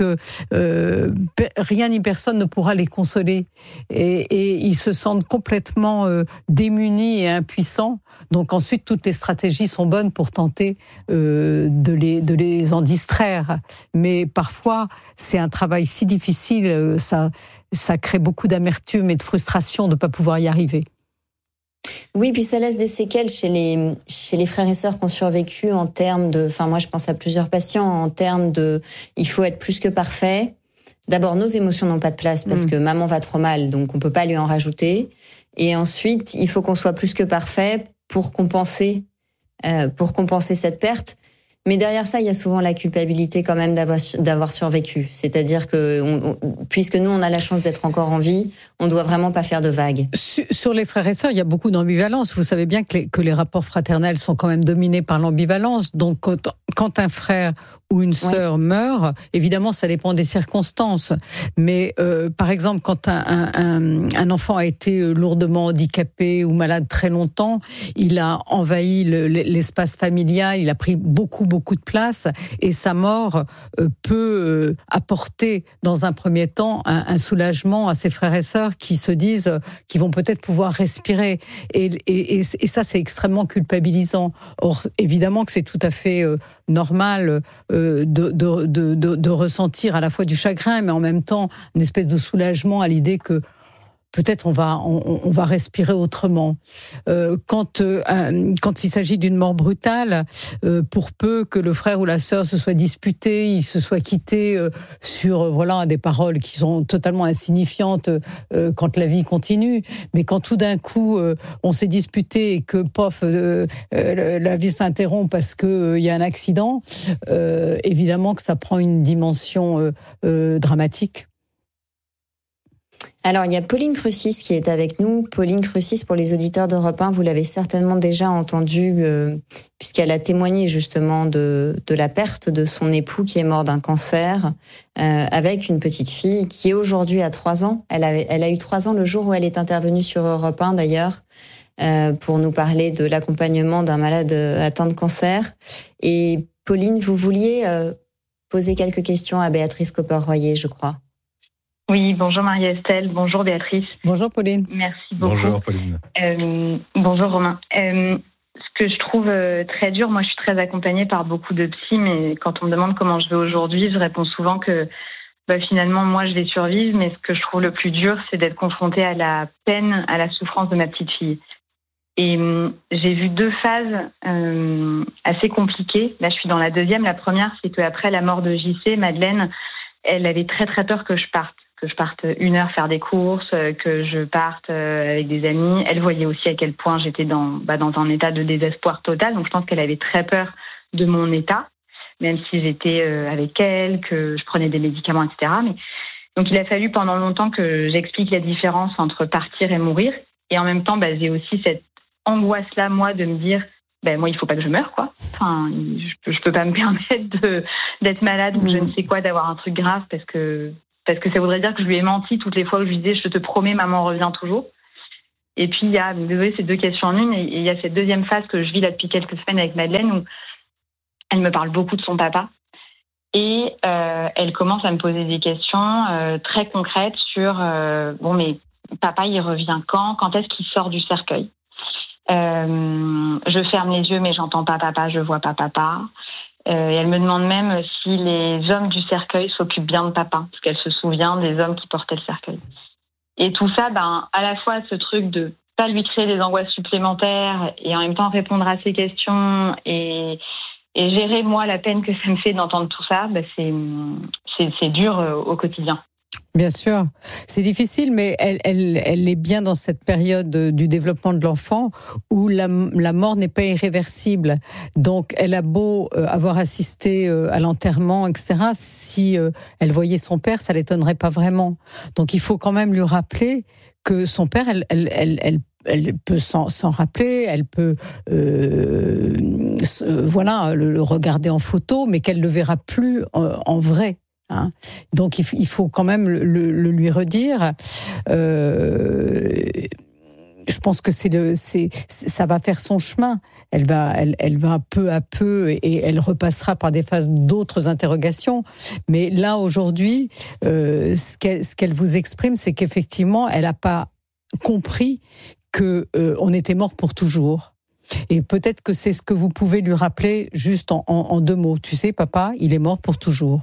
rien ni personne ne pourra les consoler. Et ils se sentent complètement démunis et impuissants. Donc ensuite, toutes les stratégies sont bonnes pour tenter de les en distraire. Mais parfois, c'est un travail si difficile, ça crée beaucoup d'amertume et de frustration de ne pas pouvoir y arriver.
Oui, puis ça laisse des séquelles chez les frères et sœurs qui ont survécu en termes de... Enfin, moi, je pense à plusieurs patients en termes de... Il faut être plus que parfait. D'abord, nos émotions n'ont pas de place parce que maman va trop mal, donc on peut pas lui en rajouter. Et ensuite, il faut qu'on soit plus que parfait pour compenser cette perte. Mais derrière ça, il y a souvent la culpabilité quand même d'avoir survécu. C'est-à-dire que, puisque nous, on a la chance d'être encore en vie, on doit vraiment pas faire de vagues.
Sur les frères et sœurs, il y a beaucoup d'ambivalence. Vous savez bien que les rapports fraternels sont quand même dominés par l'ambivalence. Donc, quand un frère ou une sœur meurt, évidemment, ça dépend des circonstances. Mais par exemple, quand un enfant a été lourdement handicapé ou malade très longtemps, il a envahi l'espace familial, il a pris beaucoup de place, et sa mort peut apporter dans un premier temps un soulagement à ses frères et sœurs qui se disent qu'ils vont peut-être pouvoir respirer. Et ça, c'est extrêmement culpabilisant. Or, évidemment que c'est tout à fait normal de ressentir à la fois du chagrin, mais en même temps une espèce de soulagement à l'idée que peut-être on va respirer autrement. Quand il s'agit d'une mort brutale, pour peu que le frère ou la sœur se soit disputé, ils se soient quittés sur des paroles qui sont totalement insignifiantes quand la vie continue. Mais quand tout d'un coup on s'est disputé et que la vie s'interrompt parce que il y a un accident, évidemment que ça prend une dimension dramatique.
Alors, il y a Pauline Crucis qui est avec nous. Pauline Crucis, pour les auditeurs d'Europe 1, vous l'avez certainement déjà entendue, puisqu'elle a témoigné justement de la perte de son époux qui est mort d'un cancer, avec une petite fille qui aujourd'hui a 3 ans. Elle a eu 3 ans le jour où elle est intervenue sur Europe 1 d'ailleurs. pour nous parler de l'accompagnement d'un malade atteint de cancer. Et Pauline, vous vouliez poser quelques questions à Béatrice Copper-Royer, je crois.
Oui, bonjour Marie-Estelle, bonjour Béatrice.
Bonjour Pauline.
Merci beaucoup.
Bonjour Pauline.
Bonjour Romain. Ce que je trouve très dur, moi je suis très accompagnée par beaucoup de psys, mais quand on me demande comment je vais aujourd'hui, je réponds souvent que finalement moi je vais survivre, mais ce que je trouve le plus dur, c'est d'être confrontée à la peine, à la souffrance de ma petite fille. Et j'ai vu 2 phases assez compliquées. Là je suis dans la deuxième. La première, c'est qu'après la mort de JC, Madeleine, elle avait très très peur que je parte 1 heure faire des courses, que je parte avec des amis. Elle voyait aussi à quel point j'étais dans un état de désespoir total. Donc je pense qu'elle avait très peur de mon état, même si j'étais avec elle, que je prenais des médicaments, etc. Donc il a fallu pendant longtemps que j'explique la différence entre partir et mourir. Et en même temps, j'ai aussi cette angoisse-là, moi, de me dire, moi, il faut pas que je meure, quoi. Enfin, je peux pas me permettre d'être malade ou je ne sais quoi, d'avoir un truc grave parce que ça voudrait dire que je lui ai menti toutes les fois où je lui disais, je te promets, maman revient toujours. Et puis, il y a, désolé, c'est 2 questions en une, et il y a cette deuxième phase que je vis là depuis quelques semaines avec Madeleine où elle me parle beaucoup de son papa. Et elle commence à me poser des questions très concrètes sur, mais papa, il revient quand est-ce qu'il sort du cercueil? Je ferme les yeux, mais j'entends pas papa, je vois pas papa. Et elle me demande même si les hommes du cercueil s'occupent bien de papa, parce qu'elle se souvient des hommes qui portaient le cercueil. Et tout ça, à la fois ce truc de pas lui créer des angoisses supplémentaires et en même temps répondre à ses questions et gérer, moi, la peine que ça me fait d'entendre tout ça, c'est dur au quotidien.
Bien sûr, c'est difficile, mais elle est bien dans cette période du développement de l'enfant où la mort n'est pas irréversible. Donc, elle a beau avoir assisté à l'enterrement, etc. Si elle voyait son père, ça l'étonnerait pas vraiment. Donc, il faut quand même lui rappeler que son père, elle peut s'en rappeler, elle peut le regarder en photo, mais qu'elle le verra plus en vrai. Hein. Donc il faut quand même le lui redire. Je pense que ça va faire son chemin. Elle va peu à peu et elle repassera par des phases d'autres interrogations. Mais là aujourd'hui, ce qu'elle vous exprime, c'est qu'effectivement, elle n'a pas compris que on était mort pour toujours. Et peut-être que c'est ce que vous pouvez lui rappeler juste en 2 mots. Tu sais, papa, il est mort pour toujours.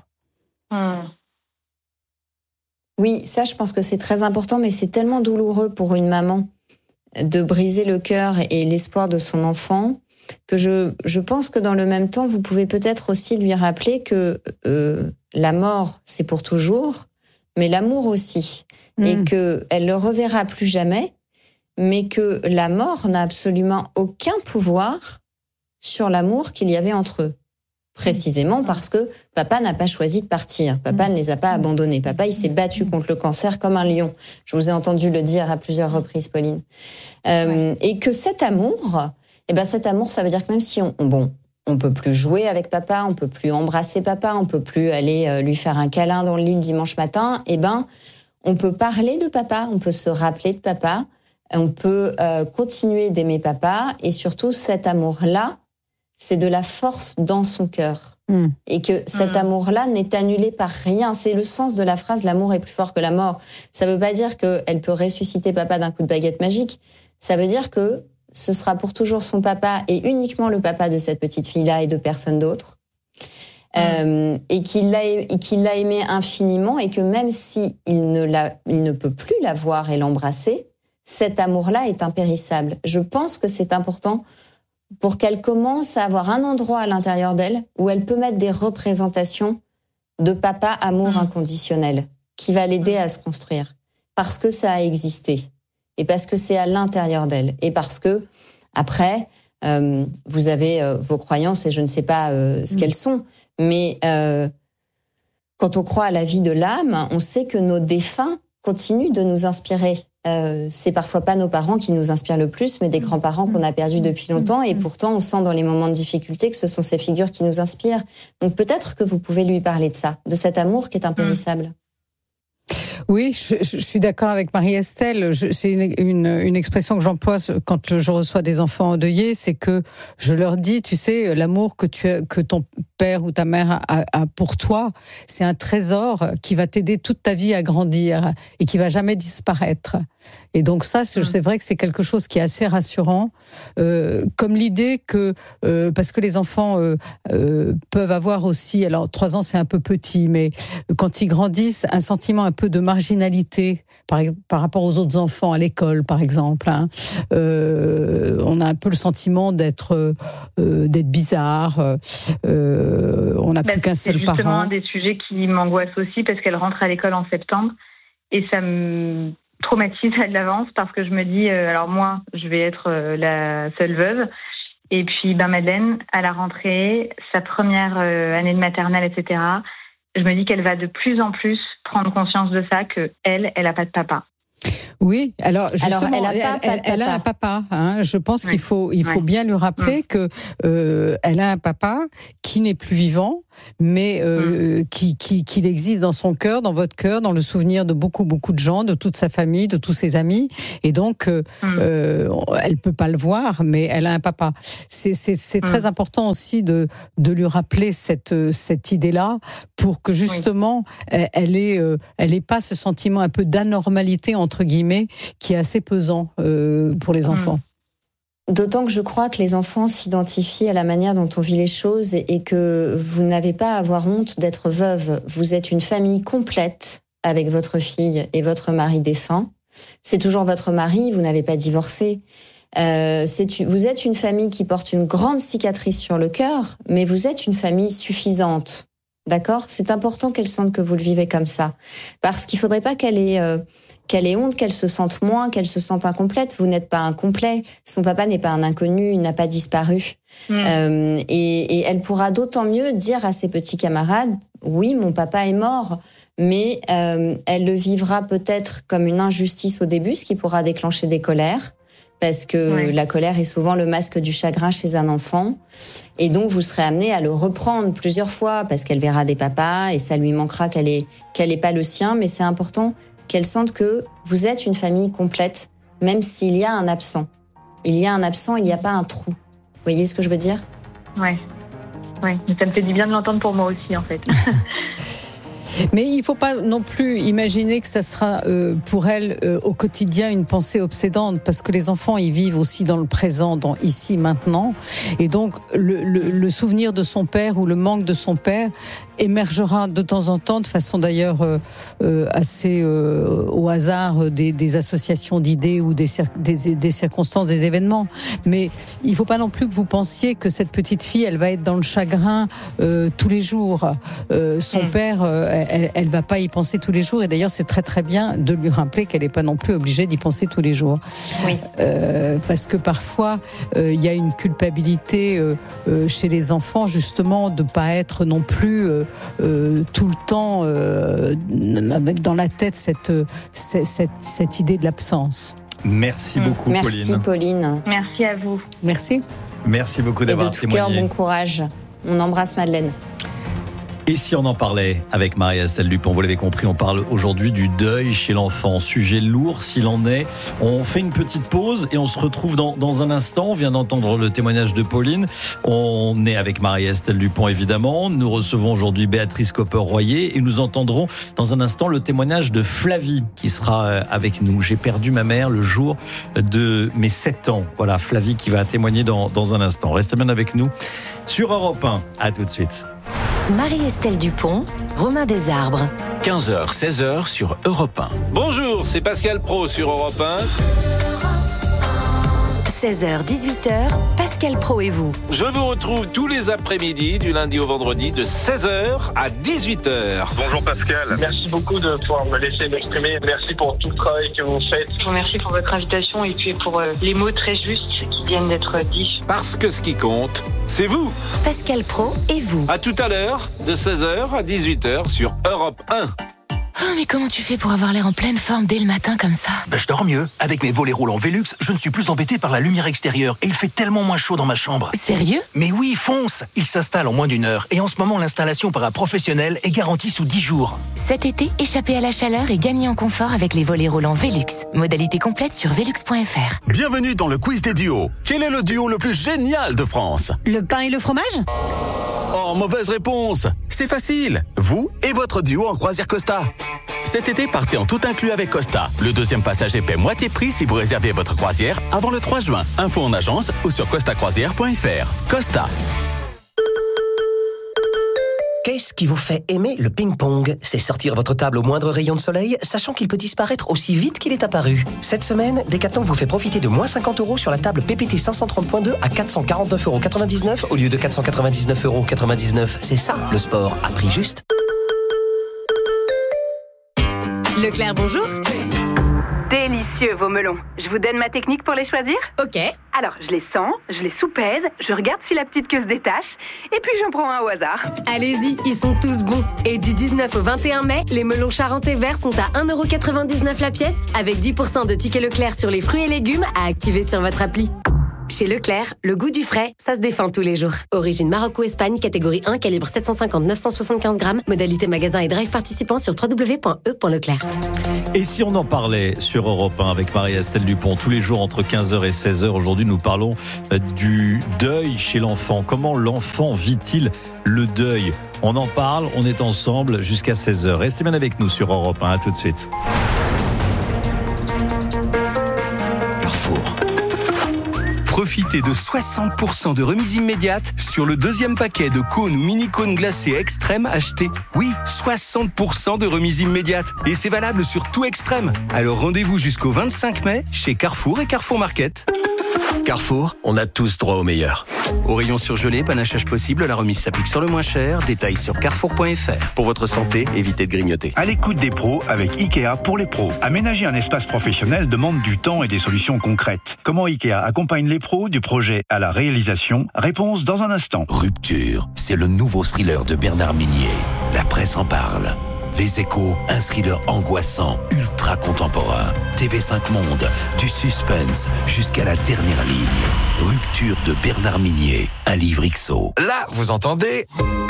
Oui, ça, je pense que c'est très important, mais c'est tellement douloureux pour une maman de briser le cœur et l'espoir de son enfant que je pense que dans le même temps, vous pouvez peut-être aussi lui rappeler que la mort, c'est pour toujours, mais l'amour aussi. Et qu'elle le reverra plus jamais, mais que la mort n'a absolument aucun pouvoir sur l'amour qu'il y avait entre eux. Précisément parce que papa n'a pas choisi de partir. Papa ne les a pas abandonnés. Papa, il s'est battu contre le cancer comme un lion. Je vous ai entendu le dire à plusieurs reprises, Pauline. Et que cet amour, ça veut dire que même si on peut plus jouer avec papa, on peut plus embrasser papa, on peut plus aller lui faire un câlin dans le lit le dimanche matin, on peut parler de papa, on peut se rappeler de papa, on peut continuer d'aimer papa, et surtout cet amour-là, c'est de la force dans son cœur. Et que cet amour-là n'est annulé par rien. C'est le sens de la phrase « l'amour est plus fort que la mort ». Ça ne veut pas dire qu'elle peut ressusciter papa d'un coup de baguette magique. Ça veut dire que ce sera pour toujours son papa et uniquement le papa de cette petite fille-là et de personne d'autre. Et qu'il l'a aimé infiniment et que même si il ne peut plus la voir et l'embrasser, cet amour-là est impérissable. Je pense que c'est important pour qu'elle commence à avoir un endroit à l'intérieur d'elle où elle peut mettre des représentations de papa amour inconditionnel qui va l'aider à se construire. Parce que ça a existé. Et parce que c'est à l'intérieur d'elle. Et parce que, après, vous avez vos croyances et je ne sais pas ce qu'elles sont. Mais quand on croit à la vie de l'âme, on sait que nos défunts continuent de nous inspirer. C'est parfois pas nos parents qui nous inspirent le plus, mais des grands-parents qu'on a perdus depuis longtemps. Et pourtant, on sent dans les moments de difficulté que ce sont ces figures qui nous inspirent. Donc peut-être que vous pouvez lui parler de ça, de cet amour qui est impérissable.
Oui, je suis d'accord avec Marie-Estelle. C'est une expression que j'emploie quand je reçois des enfants endeuillés, c'est que je leur dis, tu sais, l'amour que ton père ou ta mère a pour toi, c'est un trésor qui va t'aider toute ta vie à grandir et qui va jamais disparaître. Et donc ça, c'est vrai que c'est quelque chose qui est assez rassurant, comme l'idée que, parce que les enfants peuvent avoir aussi, alors 3 ans c'est un peu petit, mais quand ils grandissent, un sentiment un peu de marginalité par rapport aux autres enfants à l'école, par exemple. On a un peu le sentiment d'être bizarre. On n'a plus qu'un seul parent.
C'est justement un des sujets qui m'angoisse aussi parce qu'elle rentre à l'école en septembre et ça me traumatise à l'avance parce que je me dis, alors moi, je vais être la seule veuve. Et puis, Madeleine, à la rentrée, sa première année de maternelle, etc., je me dis qu'elle va de plus en plus prendre conscience de ça, qu'elle n'a pas de papa.
Oui, alors justement, elle a un papa. Je pense qu'il faut bien lui rappeler que elle a un papa qui n'est plus vivant, mais qu'il existe dans son cœur, dans votre cœur, dans le souvenir de beaucoup de gens, de toute sa famille, de tous ses amis, et donc elle peut pas le voir, mais elle a un papa. C'est très important aussi de lui rappeler cette idée-là pour que justement elle ait pas ce sentiment un peu d'anormalité entre guillemets qui est assez pesant pour les enfants.
D'autant que je crois que les enfants s'identifient à la manière dont on vit les choses et que vous n'avez pas à avoir honte d'être veuve. Vous êtes une famille complète avec votre fille et votre mari défunt. C'est toujours votre mari, vous n'avez pas divorcé. Vous êtes une famille qui porte une grande cicatrice sur le cœur, mais vous êtes une famille suffisante. D'accord ? C'est important qu'elle sente que vous le vivez comme ça. Parce qu'il ne faudrait pas qu'elle ait honte, qu'elle se sente moins, qu'elle se sente incomplète. Vous n'êtes pas incomplet. Son papa n'est pas un inconnu, il n'a pas disparu. Et elle pourra d'autant mieux dire à ses petits camarades, oui, mon papa est mort, mais elle le vivra peut-être comme une injustice au début, ce qui pourra déclencher des colères. Parce que la colère est souvent le masque du chagrin chez un enfant. Et donc, vous serez amené à le reprendre plusieurs fois parce qu'elle verra des papas et ça lui manquera qu'elle ait pas le sien. Mais c'est important qu'elle sente que vous êtes une famille complète, même s'il y a un absent. Il y a un absent, il n'y a pas un trou. Vous voyez ce que je veux dire ?
Ouais. Mais ça me fait du bien de l'entendre pour moi aussi, en fait.
Mais il ne faut pas non plus imaginer que ça sera pour elle au quotidien une pensée obsédante, parce que les enfants ils vivent aussi dans le présent, dans ici maintenant, et donc le souvenir de son père ou le manque de son père émergera de temps en temps, de façon d'ailleurs assez au hasard des associations d'idées ou des circonstances, des événements. Mais il ne faut pas non plus que vous pensiez que cette petite fille elle va être dans le chagrin tous les jours. Son père elle va pas y penser tous les jours, et d'ailleurs c'est très très bien de lui rappeler qu'elle n'est pas non plus obligée d'y penser tous les jours. Parce que parfois il y a une culpabilité chez les enfants justement de pas être non plus tout le temps avec dans la tête cette idée de l'absence.
Merci beaucoup, Pauline.
Merci, Pauline.
Merci à vous.
Merci beaucoup d'avoir témoigné.
Et de tout cœur, bon courage. On embrasse Madeleine.
Et si on en parlait avec Marie-Estelle Dupont, vous l'avez compris, on parle aujourd'hui du deuil chez l'enfant. Sujet lourd s'il en est. On fait une petite pause et on se retrouve dans un instant. On vient d'entendre le témoignage de Pauline. On est avec Marie-Estelle Dupont, évidemment. Nous recevons aujourd'hui Béatrice Copper-Royer et nous entendrons dans un instant le témoignage de Flavie qui sera avec nous. J'ai perdu ma mère le jour de mes 7 ans. Voilà, Flavie qui va témoigner dans un instant. Restez bien avec nous sur Europe 1. À tout de suite.
Marie-Estelle Dupont, Romain Desarbres.
15h, 16h sur Europe 1.
Bonjour, c'est Pascal Pro sur Europe 1.
16h, 18h, Pascal Pro et vous.
Je vous retrouve tous les après-midi, du lundi au vendredi, de 16h à 18h.
Bonjour Pascal. Merci beaucoup de pouvoir me laisser m'exprimer. Merci pour tout le travail que vous faites.
Je vous remercie pour votre invitation et puis pour les mots très justes qui viennent d'être dits.
Parce que ce qui compte, c'est vous.
Pascal Pro et vous.
À tout à l'heure, de 16h à 18h sur Europe 1.
Oh, mais comment tu fais pour avoir l'air en pleine forme dès le matin comme ça?
Je dors mieux. Avec mes volets roulants Velux, je ne suis plus embêté par la lumière extérieure et il fait tellement moins chaud dans ma chambre.
Sérieux?
Mais oui, fonce! Il s'installe en moins d'1 heure et en ce moment, l'installation par un professionnel est garantie sous 10 jours.
Cet été, échappez à la chaleur et gagnez en confort avec les volets roulants Velux. Modalité complète sur velux.fr.
Bienvenue dans le quiz des duos. Quel est le duo le plus génial de France?
Le pain et le fromage?
Oh, mauvaise réponse. C'est facile. Vous et votre duo en croisière Costa. Cet été, partez en tout inclus avec Costa. Le deuxième passager paie moitié prix si vous réservez votre croisière avant le 3 juin. Info en agence ou sur costacroisière.fr. Costa.
Qu'est-ce qui vous fait aimer le ping-pong? C'est sortir votre table au moindre rayon de soleil, sachant qu'il peut disparaître aussi vite qu'il est apparu. Cette semaine, Decathlon vous fait profiter de moins 50 € sur la table PPT 530.2 à 449,99 € au lieu de 499,99 €. C'est ça, le sport, à prix juste.
Leclerc, bonjour.
Délicieux vos melons. Je vous donne ma technique pour les choisir?
Ok.
Alors, je les sens, je les soupèse, je regarde si la petite queue se détache, et puis j'en prends un au hasard.
Allez-y, ils sont tous bons. Et du 19 au 21 mai, les melons charentais verts sont à 1,99 € la pièce, avec 10% de tickets Leclerc sur les fruits et légumes à activer sur votre appli. Chez Leclerc, le goût du frais, ça se défend tous les jours. Origine Maroc ou Espagne, catégorie 1, calibre 750-975 grammes. Modalité magasin et drive participant sur www.e.leclerc.
Et si on en parlait sur Europe 1 avec Marie-Estelle Dupont, tous les jours entre 15h et 16h, aujourd'hui nous parlons du deuil chez l'enfant. Comment l'enfant vit-il le deuil? On en parle, on est ensemble jusqu'à 16h. Restez bien avec nous sur Europe 1, à tout de suite.
Carrefour. Profitez de 60% de remise immédiate sur le deuxième paquet de cônes ou mini-cônes glacés Extrême achetés. Oui, 60% de remise immédiate. Et c'est valable sur tout Extrême. Alors rendez-vous jusqu'au 25 mai chez Carrefour et Carrefour Market. Carrefour, on a tous droit au meilleur. Au rayon surgelé, panachage possible, la remise s'applique sur le moins cher. Détails sur carrefour.fr. Pour votre santé, évitez de grignoter.
À l'écoute des pros avec Ikea pour les pros. Aménager un espace professionnel demande du temps et des solutions concrètes. Comment Ikea accompagne les pros du projet à la réalisation? Réponse dans un instant.
Rupture, c'est le nouveau thriller de Bernard Minier. La presse en parle. Les Échos, un thriller angoissant, ultra contemporain. TV5 Monde, du suspense jusqu'à la dernière ligne. Rupture de Bernard Minier, un livre XO.
Là, vous entendez?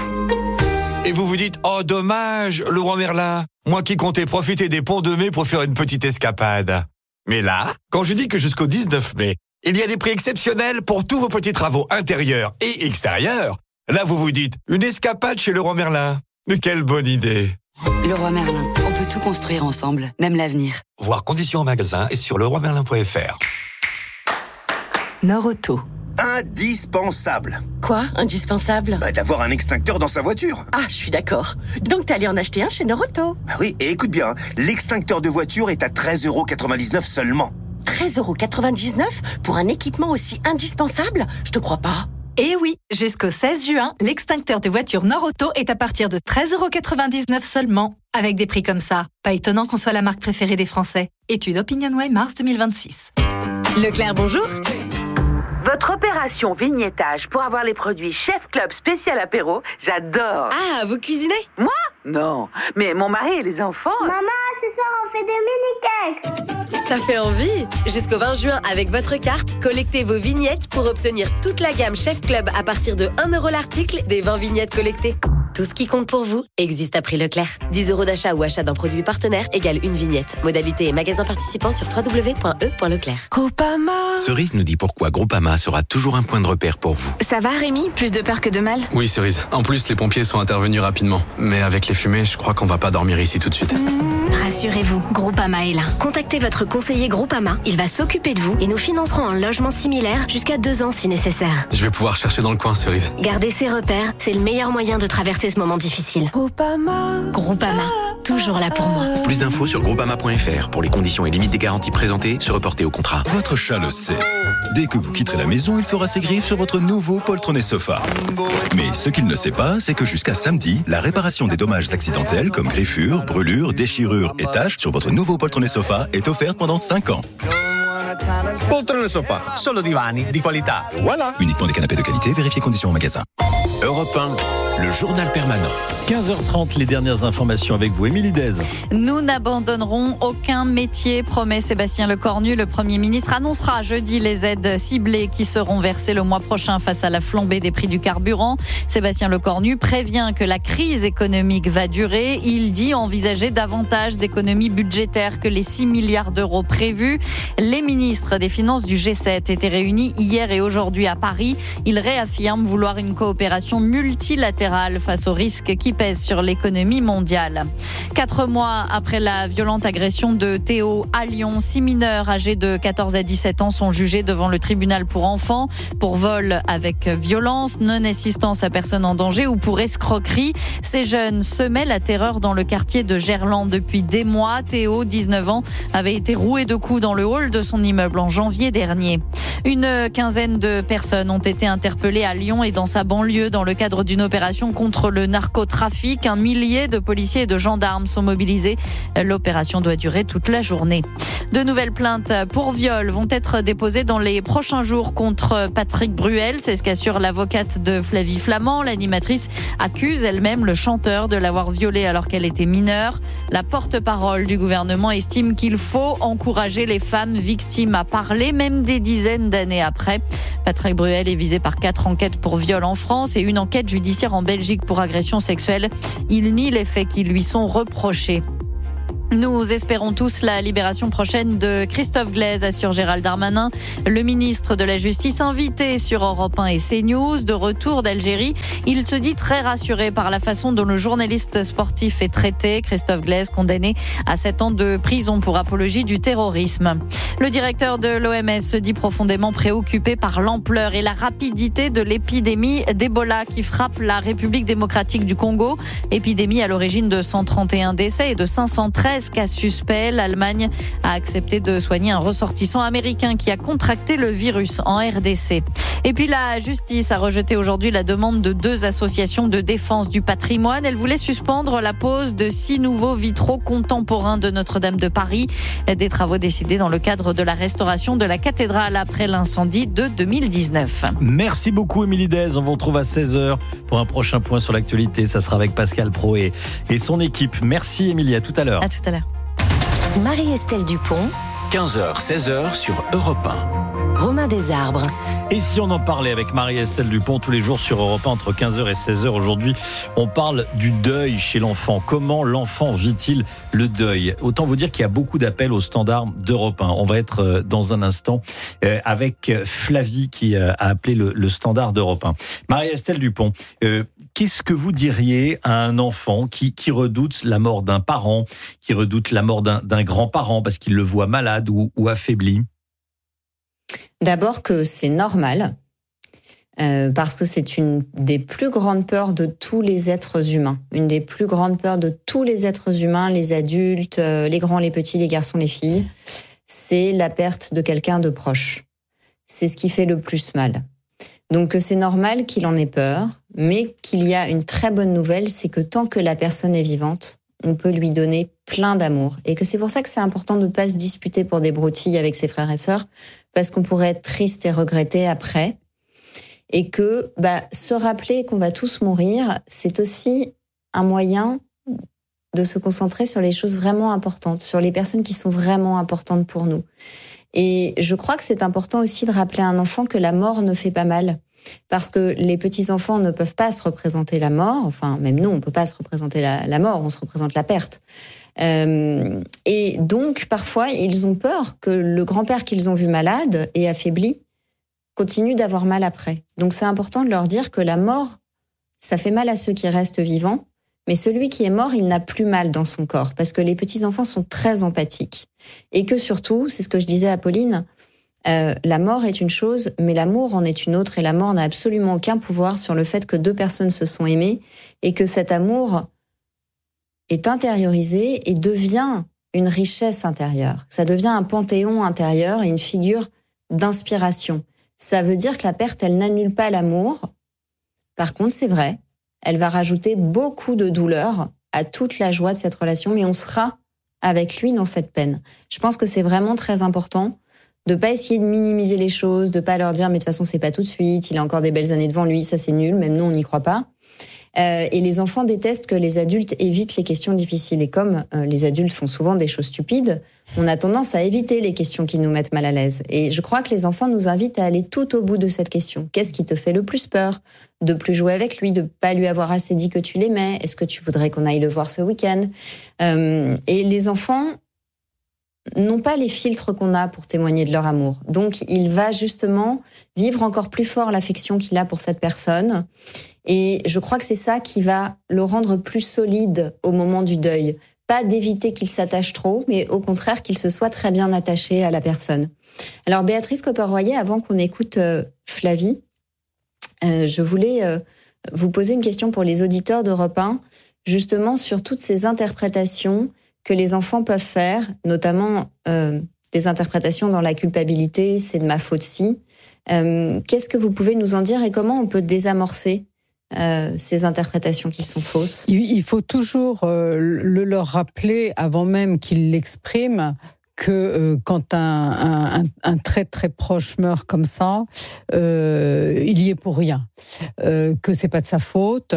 Et vous vous dites, oh dommage, le roi Merlin. Moi qui comptais profiter des ponts de mai pour faire une petite escapade. Mais là, quand je dis que jusqu'au 19 mai, il y a des prix exceptionnels pour tous vos petits travaux intérieurs et extérieurs, là vous vous dites, une escapade chez le roi Merlin. Mais quelle bonne idée!
Leroy Merlin, on peut tout construire ensemble, même l'avenir.
Voir conditions en magasin et sur leroymerlin.fr.
Norauto.
Indispensable.
Quoi, indispensable?
D'avoir un extincteur dans sa voiture.
Ah, je suis d'accord. Donc t'es allé en acheter un chez Norauto.
Oui, et écoute bien, l'extincteur de voiture est à 13,99 € seulement.
13,99 € pour un équipement aussi indispensable? Je te crois pas.
Et oui, jusqu'au 16 juin, l'extincteur de voiture Norauto est à partir de 13,99 € seulement. Avec des prix comme ça, pas étonnant qu'on soit la marque préférée des Français. Étude OpinionWay mars 2026.
Leclerc, bonjour.
Votre opération vignettage pour avoir les produits Chef Club spécial apéro, j'adore.
Ah, vous cuisinez?
Moi? Non, mais mon mari et les enfants...
Maman, ce soir on fait des mini-cakes.
Ça fait envie. Jusqu'au 20 juin, avec votre carte, collectez vos vignettes pour obtenir toute la gamme Chef Club à partir de 1 € l'article des 20 vignettes collectées. Tout ce qui compte pour vous existe à prix Leclerc. 10 € d'achat ou achat d'un produit partenaire égale une vignette. Modalité et magasin participant sur www.e.leclerc.
Groupama.
Cerise nous dit pourquoi Groupama sera toujours un point de repère pour vous.
Ça va Rémi? Plus de peur que de mal?
Oui, Cerise. En plus, les pompiers sont intervenus rapidement. Mais avec les fumées, je crois qu'on va pas dormir ici tout de suite.
Rassurez-vous, Groupama est là. Contactez votre conseiller Groupama. Il va s'occuper de vous et nous financerons un logement similaire jusqu'à 2 ans si nécessaire.
Je vais pouvoir chercher dans le coin, Cerise.
Gardez ses repères, c'est le meilleur moyen de traverser ce moment difficile. Groupama, toujours là pour moi.
Plus d'infos sur groupama.fr. Pour les conditions et limites des garanties présentées, se reporter au contrat.
Votre chat le sait. Dès que vous quitterez la maison, il fera ses griffes sur votre nouveau poltronné sofa. Mais ce qu'il ne sait pas, c'est que jusqu'à samedi, la réparation des dommages accidentels comme griffures, brûlures, déchirures et taches sur votre nouveau poltronné sofa est offerte pendant 5 ans.
Poltrone sofa, solo divani di qualità. Voilà.
Uniquement des canapés de qualité, vérifiez conditions au magasin. Europe 1, le journal permanent.
15h30, les dernières informations avec vous, Émilie Dez.
Nous n'abandonnerons aucun métier, promet Sébastien Lecornu. Le Premier ministre annoncera jeudi les aides ciblées qui seront versées le mois prochain face à la flambée des prix du carburant. Sébastien Lecornu prévient que la crise économique va durer. Il dit envisager davantage d'économies budgétaires que les 6 milliards d'euros prévus. Les ministres des Finances du G7 étaient réunis hier et aujourd'hui à Paris. Ils réaffirment vouloir une coopération multilatérale face aux risques qui pèse sur l'économie mondiale. 4 mois après la violente agression de Théo à Lyon, 6 mineurs âgés de 14 à 17 ans sont jugés devant le tribunal pour enfants pour vol avec violence, non-assistance à personne en danger ou pour escroquerie. Ces jeunes semaient la terreur dans le quartier de Gerland depuis des mois. Théo, 19 ans, avait été roué de coups dans le hall de son immeuble en janvier dernier. Une quinzaine de personnes ont été interpellées à Lyon et dans sa banlieue dans le cadre d'une opération contre le narcotrafic. Un millier de policiers et de gendarmes sont mobilisés. L'opération doit durer toute la journée. De nouvelles plaintes pour viol vont être déposées dans les prochains jours contre Patrick Bruel. C'est ce qu'assure l'avocate de Flavie Flament. L'animatrice accuse elle-même le chanteur de l'avoir violée alors qu'elle était mineure. La porte-parole du gouvernement estime qu'il faut encourager les femmes victimes à parler, même des dizaines d'années après. Patrick Bruel est visé par 4 enquêtes pour viol en France et une enquête judiciaire en Belgique pour agression sexuelle. Il nie les faits qui lui sont reprochés. Nous espérons tous la libération prochaine de Christophe Glaise, assure Gérald Darmanin. Le ministre de la Justice invité sur Europe 1 et CNews, de retour d'Algérie. Il se dit très rassuré par la façon dont le journaliste sportif est traité. Christophe Glaise, condamné à 7 ans de prison pour apologie du terrorisme. Le directeur de l'OMS se dit profondément préoccupé par l'ampleur et la rapidité de l'épidémie d'Ebola qui frappe la République démocratique du Congo. Épidémie à l'origine de 131 décès et de 513 cas suspects. L'Allemagne a accepté de soigner un ressortissant américain qui a contracté le virus en RDC. Et puis la justice a rejeté aujourd'hui la demande de 2 associations de défense du patrimoine. Elle voulait suspendre la pose de 6 nouveaux vitraux contemporains de Notre-Dame de Paris. Des travaux décidés dans le cadre de la restauration de la cathédrale après l'incendie de 2019.
Merci beaucoup Émilie Dez. On vous retrouve à 16h pour un prochain point sur l'actualité. Ça sera avec Pascal Pro et son équipe. Merci Émilie, à tout à l'heure.
À tout à l'heure.
Marie-Estelle Dupont,
15h, 16h sur Europe 1.
Romain Desarbres.
Et si on en parlait avec Marie-Estelle Dupont tous les jours sur Europe 1 entre 15h et 16h aujourd'hui, on parle du deuil chez l'enfant. Comment l'enfant vit-il le deuil? Autant vous dire qu'il y a beaucoup d'appels au standard d'Europe 1. On va être dans un instant avec Flavie qui a appelé le standard d'Europe 1. Marie-Estelle Dupont, qu'est-ce que vous diriez à un enfant qui redoute la mort d'un parent, qui redoute la mort d'un grand-parent parce qu'il le voit malade ou affaibli?
D'abord que c'est normal, parce que c'est une des plus grandes peurs de tous les êtres humains. Une des plus grandes peurs de tous les êtres humains, les adultes, les grands, les petits, les garçons, les filles, c'est la perte de quelqu'un de proche. C'est ce qui fait le plus mal. Donc c'est normal qu'il en ait peur, mais qu'il y a une très bonne nouvelle, c'est que tant que la personne est vivante, on peut lui donner plein d'amour. Et que c'est pour ça que c'est important de ne pas se disputer pour des broutilles avec ses frères et sœurs, parce qu'on pourrait être triste et regretter après. Et que se rappeler qu'on va tous mourir, c'est aussi un moyen de se concentrer sur les choses vraiment importantes, sur les personnes qui sont vraiment importantes pour nous. Et je crois que c'est important aussi de rappeler à un enfant que la mort ne fait pas mal. Parce que les petits-enfants ne peuvent pas se représenter la mort, enfin même nous on ne peut pas se représenter la mort, on se représente la perte. Et donc parfois ils ont peur que le grand-père qu'ils ont vu malade et affaibli continue d'avoir mal après. Donc c'est important de leur dire que la mort, ça fait mal à ceux qui restent vivants, mais celui qui est mort, il n'a plus mal dans son corps, parce que les petits-enfants sont très empathiques. Et que surtout, c'est ce que je disais à Pauline, la mort est une chose, mais l'amour en est une autre, et la mort n'a absolument aucun pouvoir sur le fait que 2 personnes se sont aimées, et que cet amour est intériorisé et devient une richesse intérieure. Ça devient un panthéon intérieur et une figure d'inspiration. Ça veut dire que la perte, elle n'annule pas l'amour. Par contre, c'est vrai, elle va rajouter beaucoup de douleur à toute la joie de cette relation, mais on sera avec lui dans cette peine. Je pense que c'est vraiment très important de pas essayer de minimiser les choses, de pas leur dire mais de toute façon c'est pas tout de suite, il a encore des belles années devant lui, ça c'est nul, même nous on n'y croit pas. Et les enfants détestent que les adultes évitent les questions difficiles. Et comme les adultes font souvent des choses stupides, on a tendance à éviter les questions qui nous mettent mal à l'aise. Et je crois que les enfants nous invitent à aller tout au bout de cette question. Qu'est-ce qui te fait le plus peur ? De plus jouer avec lui, de pas lui avoir assez dit que tu l'aimais ? Est-ce que tu voudrais qu'on aille le voir ce week-end ? Et les enfants n'ont pas les filtres qu'on a pour témoigner de leur amour. Donc, il va justement vivre encore plus fort l'affection qu'il a pour cette personne. Et je crois que c'est ça qui va le rendre plus solide au moment du deuil. Pas d'éviter qu'il s'attache trop, mais au contraire qu'il se soit très bien attaché à la personne. Alors Béatrice Copper-Royer, avant qu'on écoute Flavie, je voulais vous poser une question pour les auditeurs d'Europe 1, justement sur toutes ces interprétations que les enfants peuvent faire, notamment des interprétations dans la culpabilité, c'est de ma faute si. Qu'est-ce que vous pouvez nous en dire et comment on peut désamorcer ces interprétations qui sont fausses?
Il faut toujours le leur rappeler avant même qu'ils l'expriment que quand un très très proche meurt comme ça, il y est pour rien, que c'est pas de sa faute.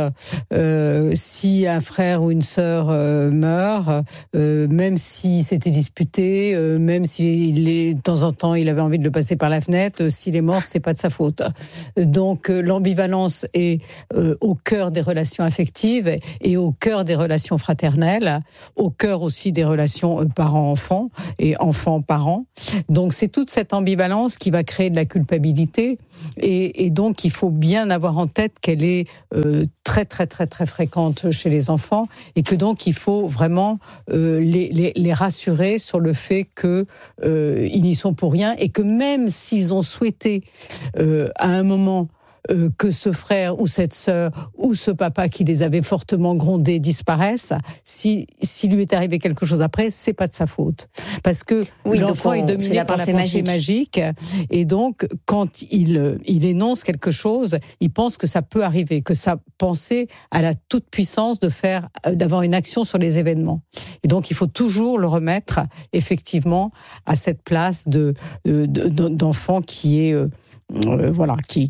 Si un frère ou une sœur meurt, même si c'était disputé, même si de temps en temps il avait envie de le passer par la fenêtre, s'il est mort, c'est pas de sa faute. Donc l'ambivalence est au cœur des relations affectives et au cœur des relations fraternelles, au cœur aussi des relations parents-enfants et enfants-parents. Donc c'est toute cette ambivalence qui va créer de la culpabilité et donc il faut bien avoir en tête qu'elle est très très très très fréquente chez les enfants et que donc il faut vraiment les rassurer sur le fait que ils n'y sont pour rien et que même s'ils ont souhaité à un moment que ce frère ou cette sœur ou ce papa qui les avait fortement grondés disparaissent, si lui est arrivé quelque chose après, c'est pas de sa faute. Parce que l'enfant est dominé par la pensée magique et donc quand il énonce quelque chose, il pense que ça peut arriver, que sa pensée a la toute puissance d'avoir une action sur les événements. Et donc il faut toujours le remettre effectivement à cette place d'enfant qui est qui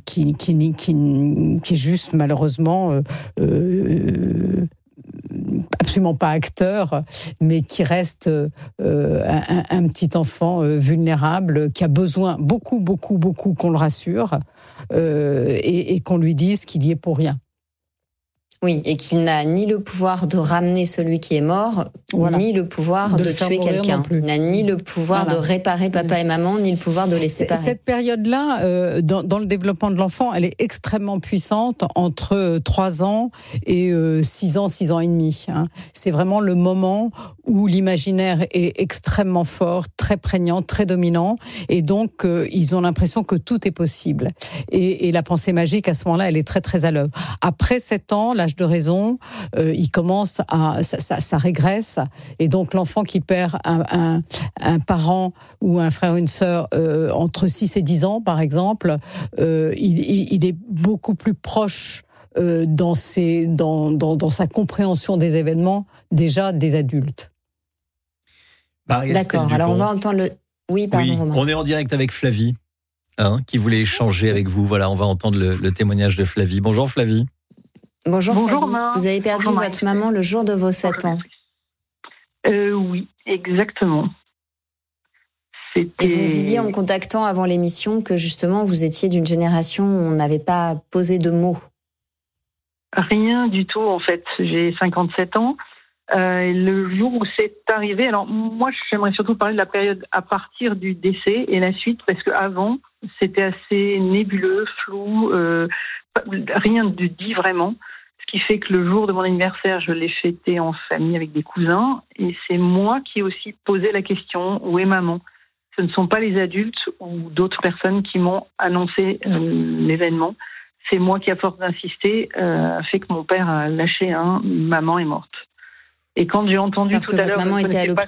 est juste malheureusement absolument pas acteur, mais qui reste un petit enfant vulnérable qui a besoin beaucoup qu'on le rassure et qu'on lui dise qu'il y est pour rien.
Oui, et qu'il n'a ni le pouvoir de ramener celui qui est mort, ni le pouvoir de tuer quelqu'un. Il n'a ni le pouvoir de réparer papa et maman, ni le pouvoir de les séparer.
Cette période-là, dans le développement de l'enfant, elle est extrêmement puissante entre 3 ans et 6 ans et demi. C'est vraiment le moment où l'imaginaire est extrêmement fort, très prégnant, très dominant, et donc ils ont l'impression que tout est possible. Et la pensée magique, à ce moment-là, elle est très très à l'œuvre. Après 7 ans, l'âge de raison, il commence ça régresse, et donc l'enfant qui perd un parent ou un frère ou une sœur entre 6 et 10 ans, par exemple, il est beaucoup plus proche dans sa compréhension des événements déjà des adultes.
D'accord, alors on va entendre le... Oui, pardon, Romain.
On est en direct avec Flavie, qui voulait échanger avec vous. Voilà, on va entendre le témoignage de Flavie. Bonjour Flavie.
Bonjour Flavie. Vous avez perdu votre maman le jour de vos 7 ans.
Oui, exactement.
Et vous me disiez en me contactant avant l'émission que justement vous étiez d'une génération où on n'avait pas posé de mots.
Rien du tout en fait. J'ai 57 ans. Le jour où c'est arrivé, alors moi j'aimerais surtout parler de la période à partir du décès et la suite, parce qu'avant c'était assez nébuleux, flou, rien de dit vraiment, ce qui fait que le jour de mon anniversaire je l'ai fêté en famille avec des cousins et c'est moi qui ai aussi posé la question, où est maman? Ce ne sont pas les adultes ou d'autres personnes qui m'ont annoncé l'événement, c'est moi qui à force d'insister a fait que mon père a lâché maman est morte. Et quand j'ai entendu
parce
tout à l'heure...
Parce que votre maman était à l'hôpital ?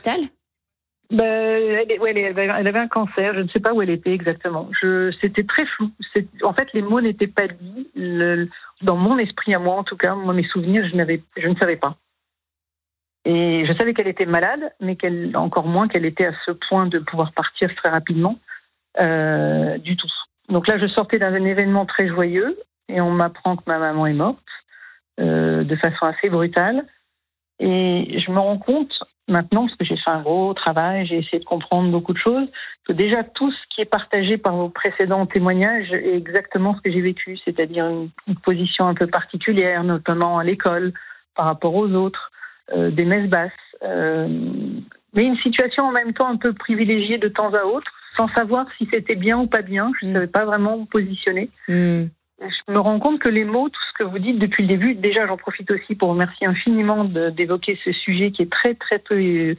Elle avait un cancer, je ne sais pas où elle était exactement. C'était très flou. En fait, les mots n'étaient pas dits. Dans mon esprit à moi, en tout cas, moi, mes souvenirs, je ne savais pas. Et je savais qu'elle était malade, mais encore moins qu'elle était à ce point de pouvoir partir très rapidement. du tout. Donc là, je sortais d'un événement très joyeux et on m'apprend que ma maman est morte de façon assez brutale. Et je me rends compte maintenant, parce que j'ai fait un gros travail, j'ai essayé de comprendre beaucoup de choses, que déjà tout ce qui est partagé par vos précédents témoignages est exactement ce que j'ai vécu, c'est-à-dire une position un peu particulière, notamment à l'école, par rapport aux autres, des messes basses, mais une situation en même temps un peu privilégiée de temps à autre, sans savoir si c'était bien ou pas bien, je ne savais pas vraiment me positionner. Je me rends compte que les mots, tout ce que vous dites depuis le début, déjà j'en profite aussi pour remercier infiniment d'évoquer ce sujet qui est très très peu,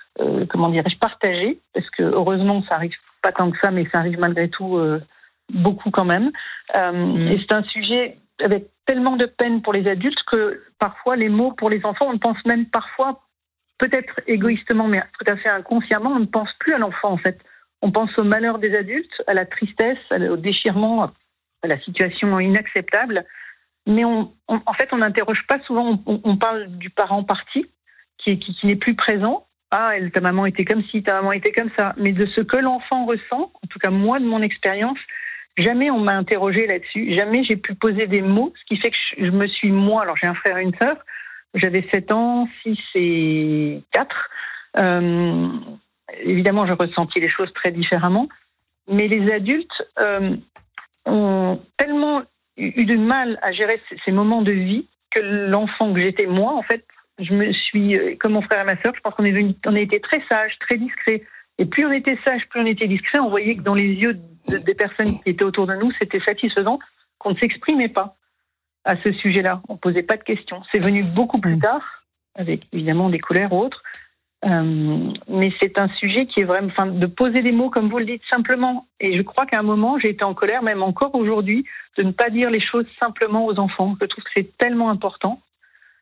partagé, parce que heureusement ça arrive pas tant que ça, mais ça arrive malgré tout beaucoup quand même. Et c'est un sujet avec tellement de peine pour les adultes que parfois les mots pour les enfants, on pense même parfois, peut-être égoïstement, mais tout à fait inconsciemment, on ne pense plus à l'enfant en fait. On pense au malheur des adultes, à la tristesse, au déchirement, à la situation inacceptable, mais en fait, on n'interroge pas souvent, on parle du parent parti, qui n'est plus présent. Ah, ta maman était comme ci, ta maman était comme ça. Mais de ce que l'enfant ressent, en tout cas moi, de mon expérience, jamais on m'a interrogé là-dessus, jamais j'ai pu poser des mots, ce qui fait que je me suis, moi, alors j'ai un frère et une sœur, j'avais 7 ans, 6 et 4. Évidemment, j'ai ressenti les choses très différemment, mais les adultes ont tellement eu du mal à gérer ces moments de vie que l'enfant que j'étais moi, en fait, je me suis, comme mon frère et ma sœur, je pense qu'on a été très sages, très discrets. Et plus on était sage, plus on était discret, on voyait que dans les yeux des personnes qui étaient autour de nous, c'était satisfaisant qu'on ne s'exprimait pas à ce sujet-là. On ne posait pas de questions. C'est venu beaucoup plus tard, avec évidemment des colères ou autres. Mais c'est un sujet qui est vraiment, de poser des mots comme vous le dites simplement. Et je crois qu'à un moment, j'ai été en colère, même encore aujourd'hui, de ne pas dire les choses simplement aux enfants. Je trouve que c'est tellement important.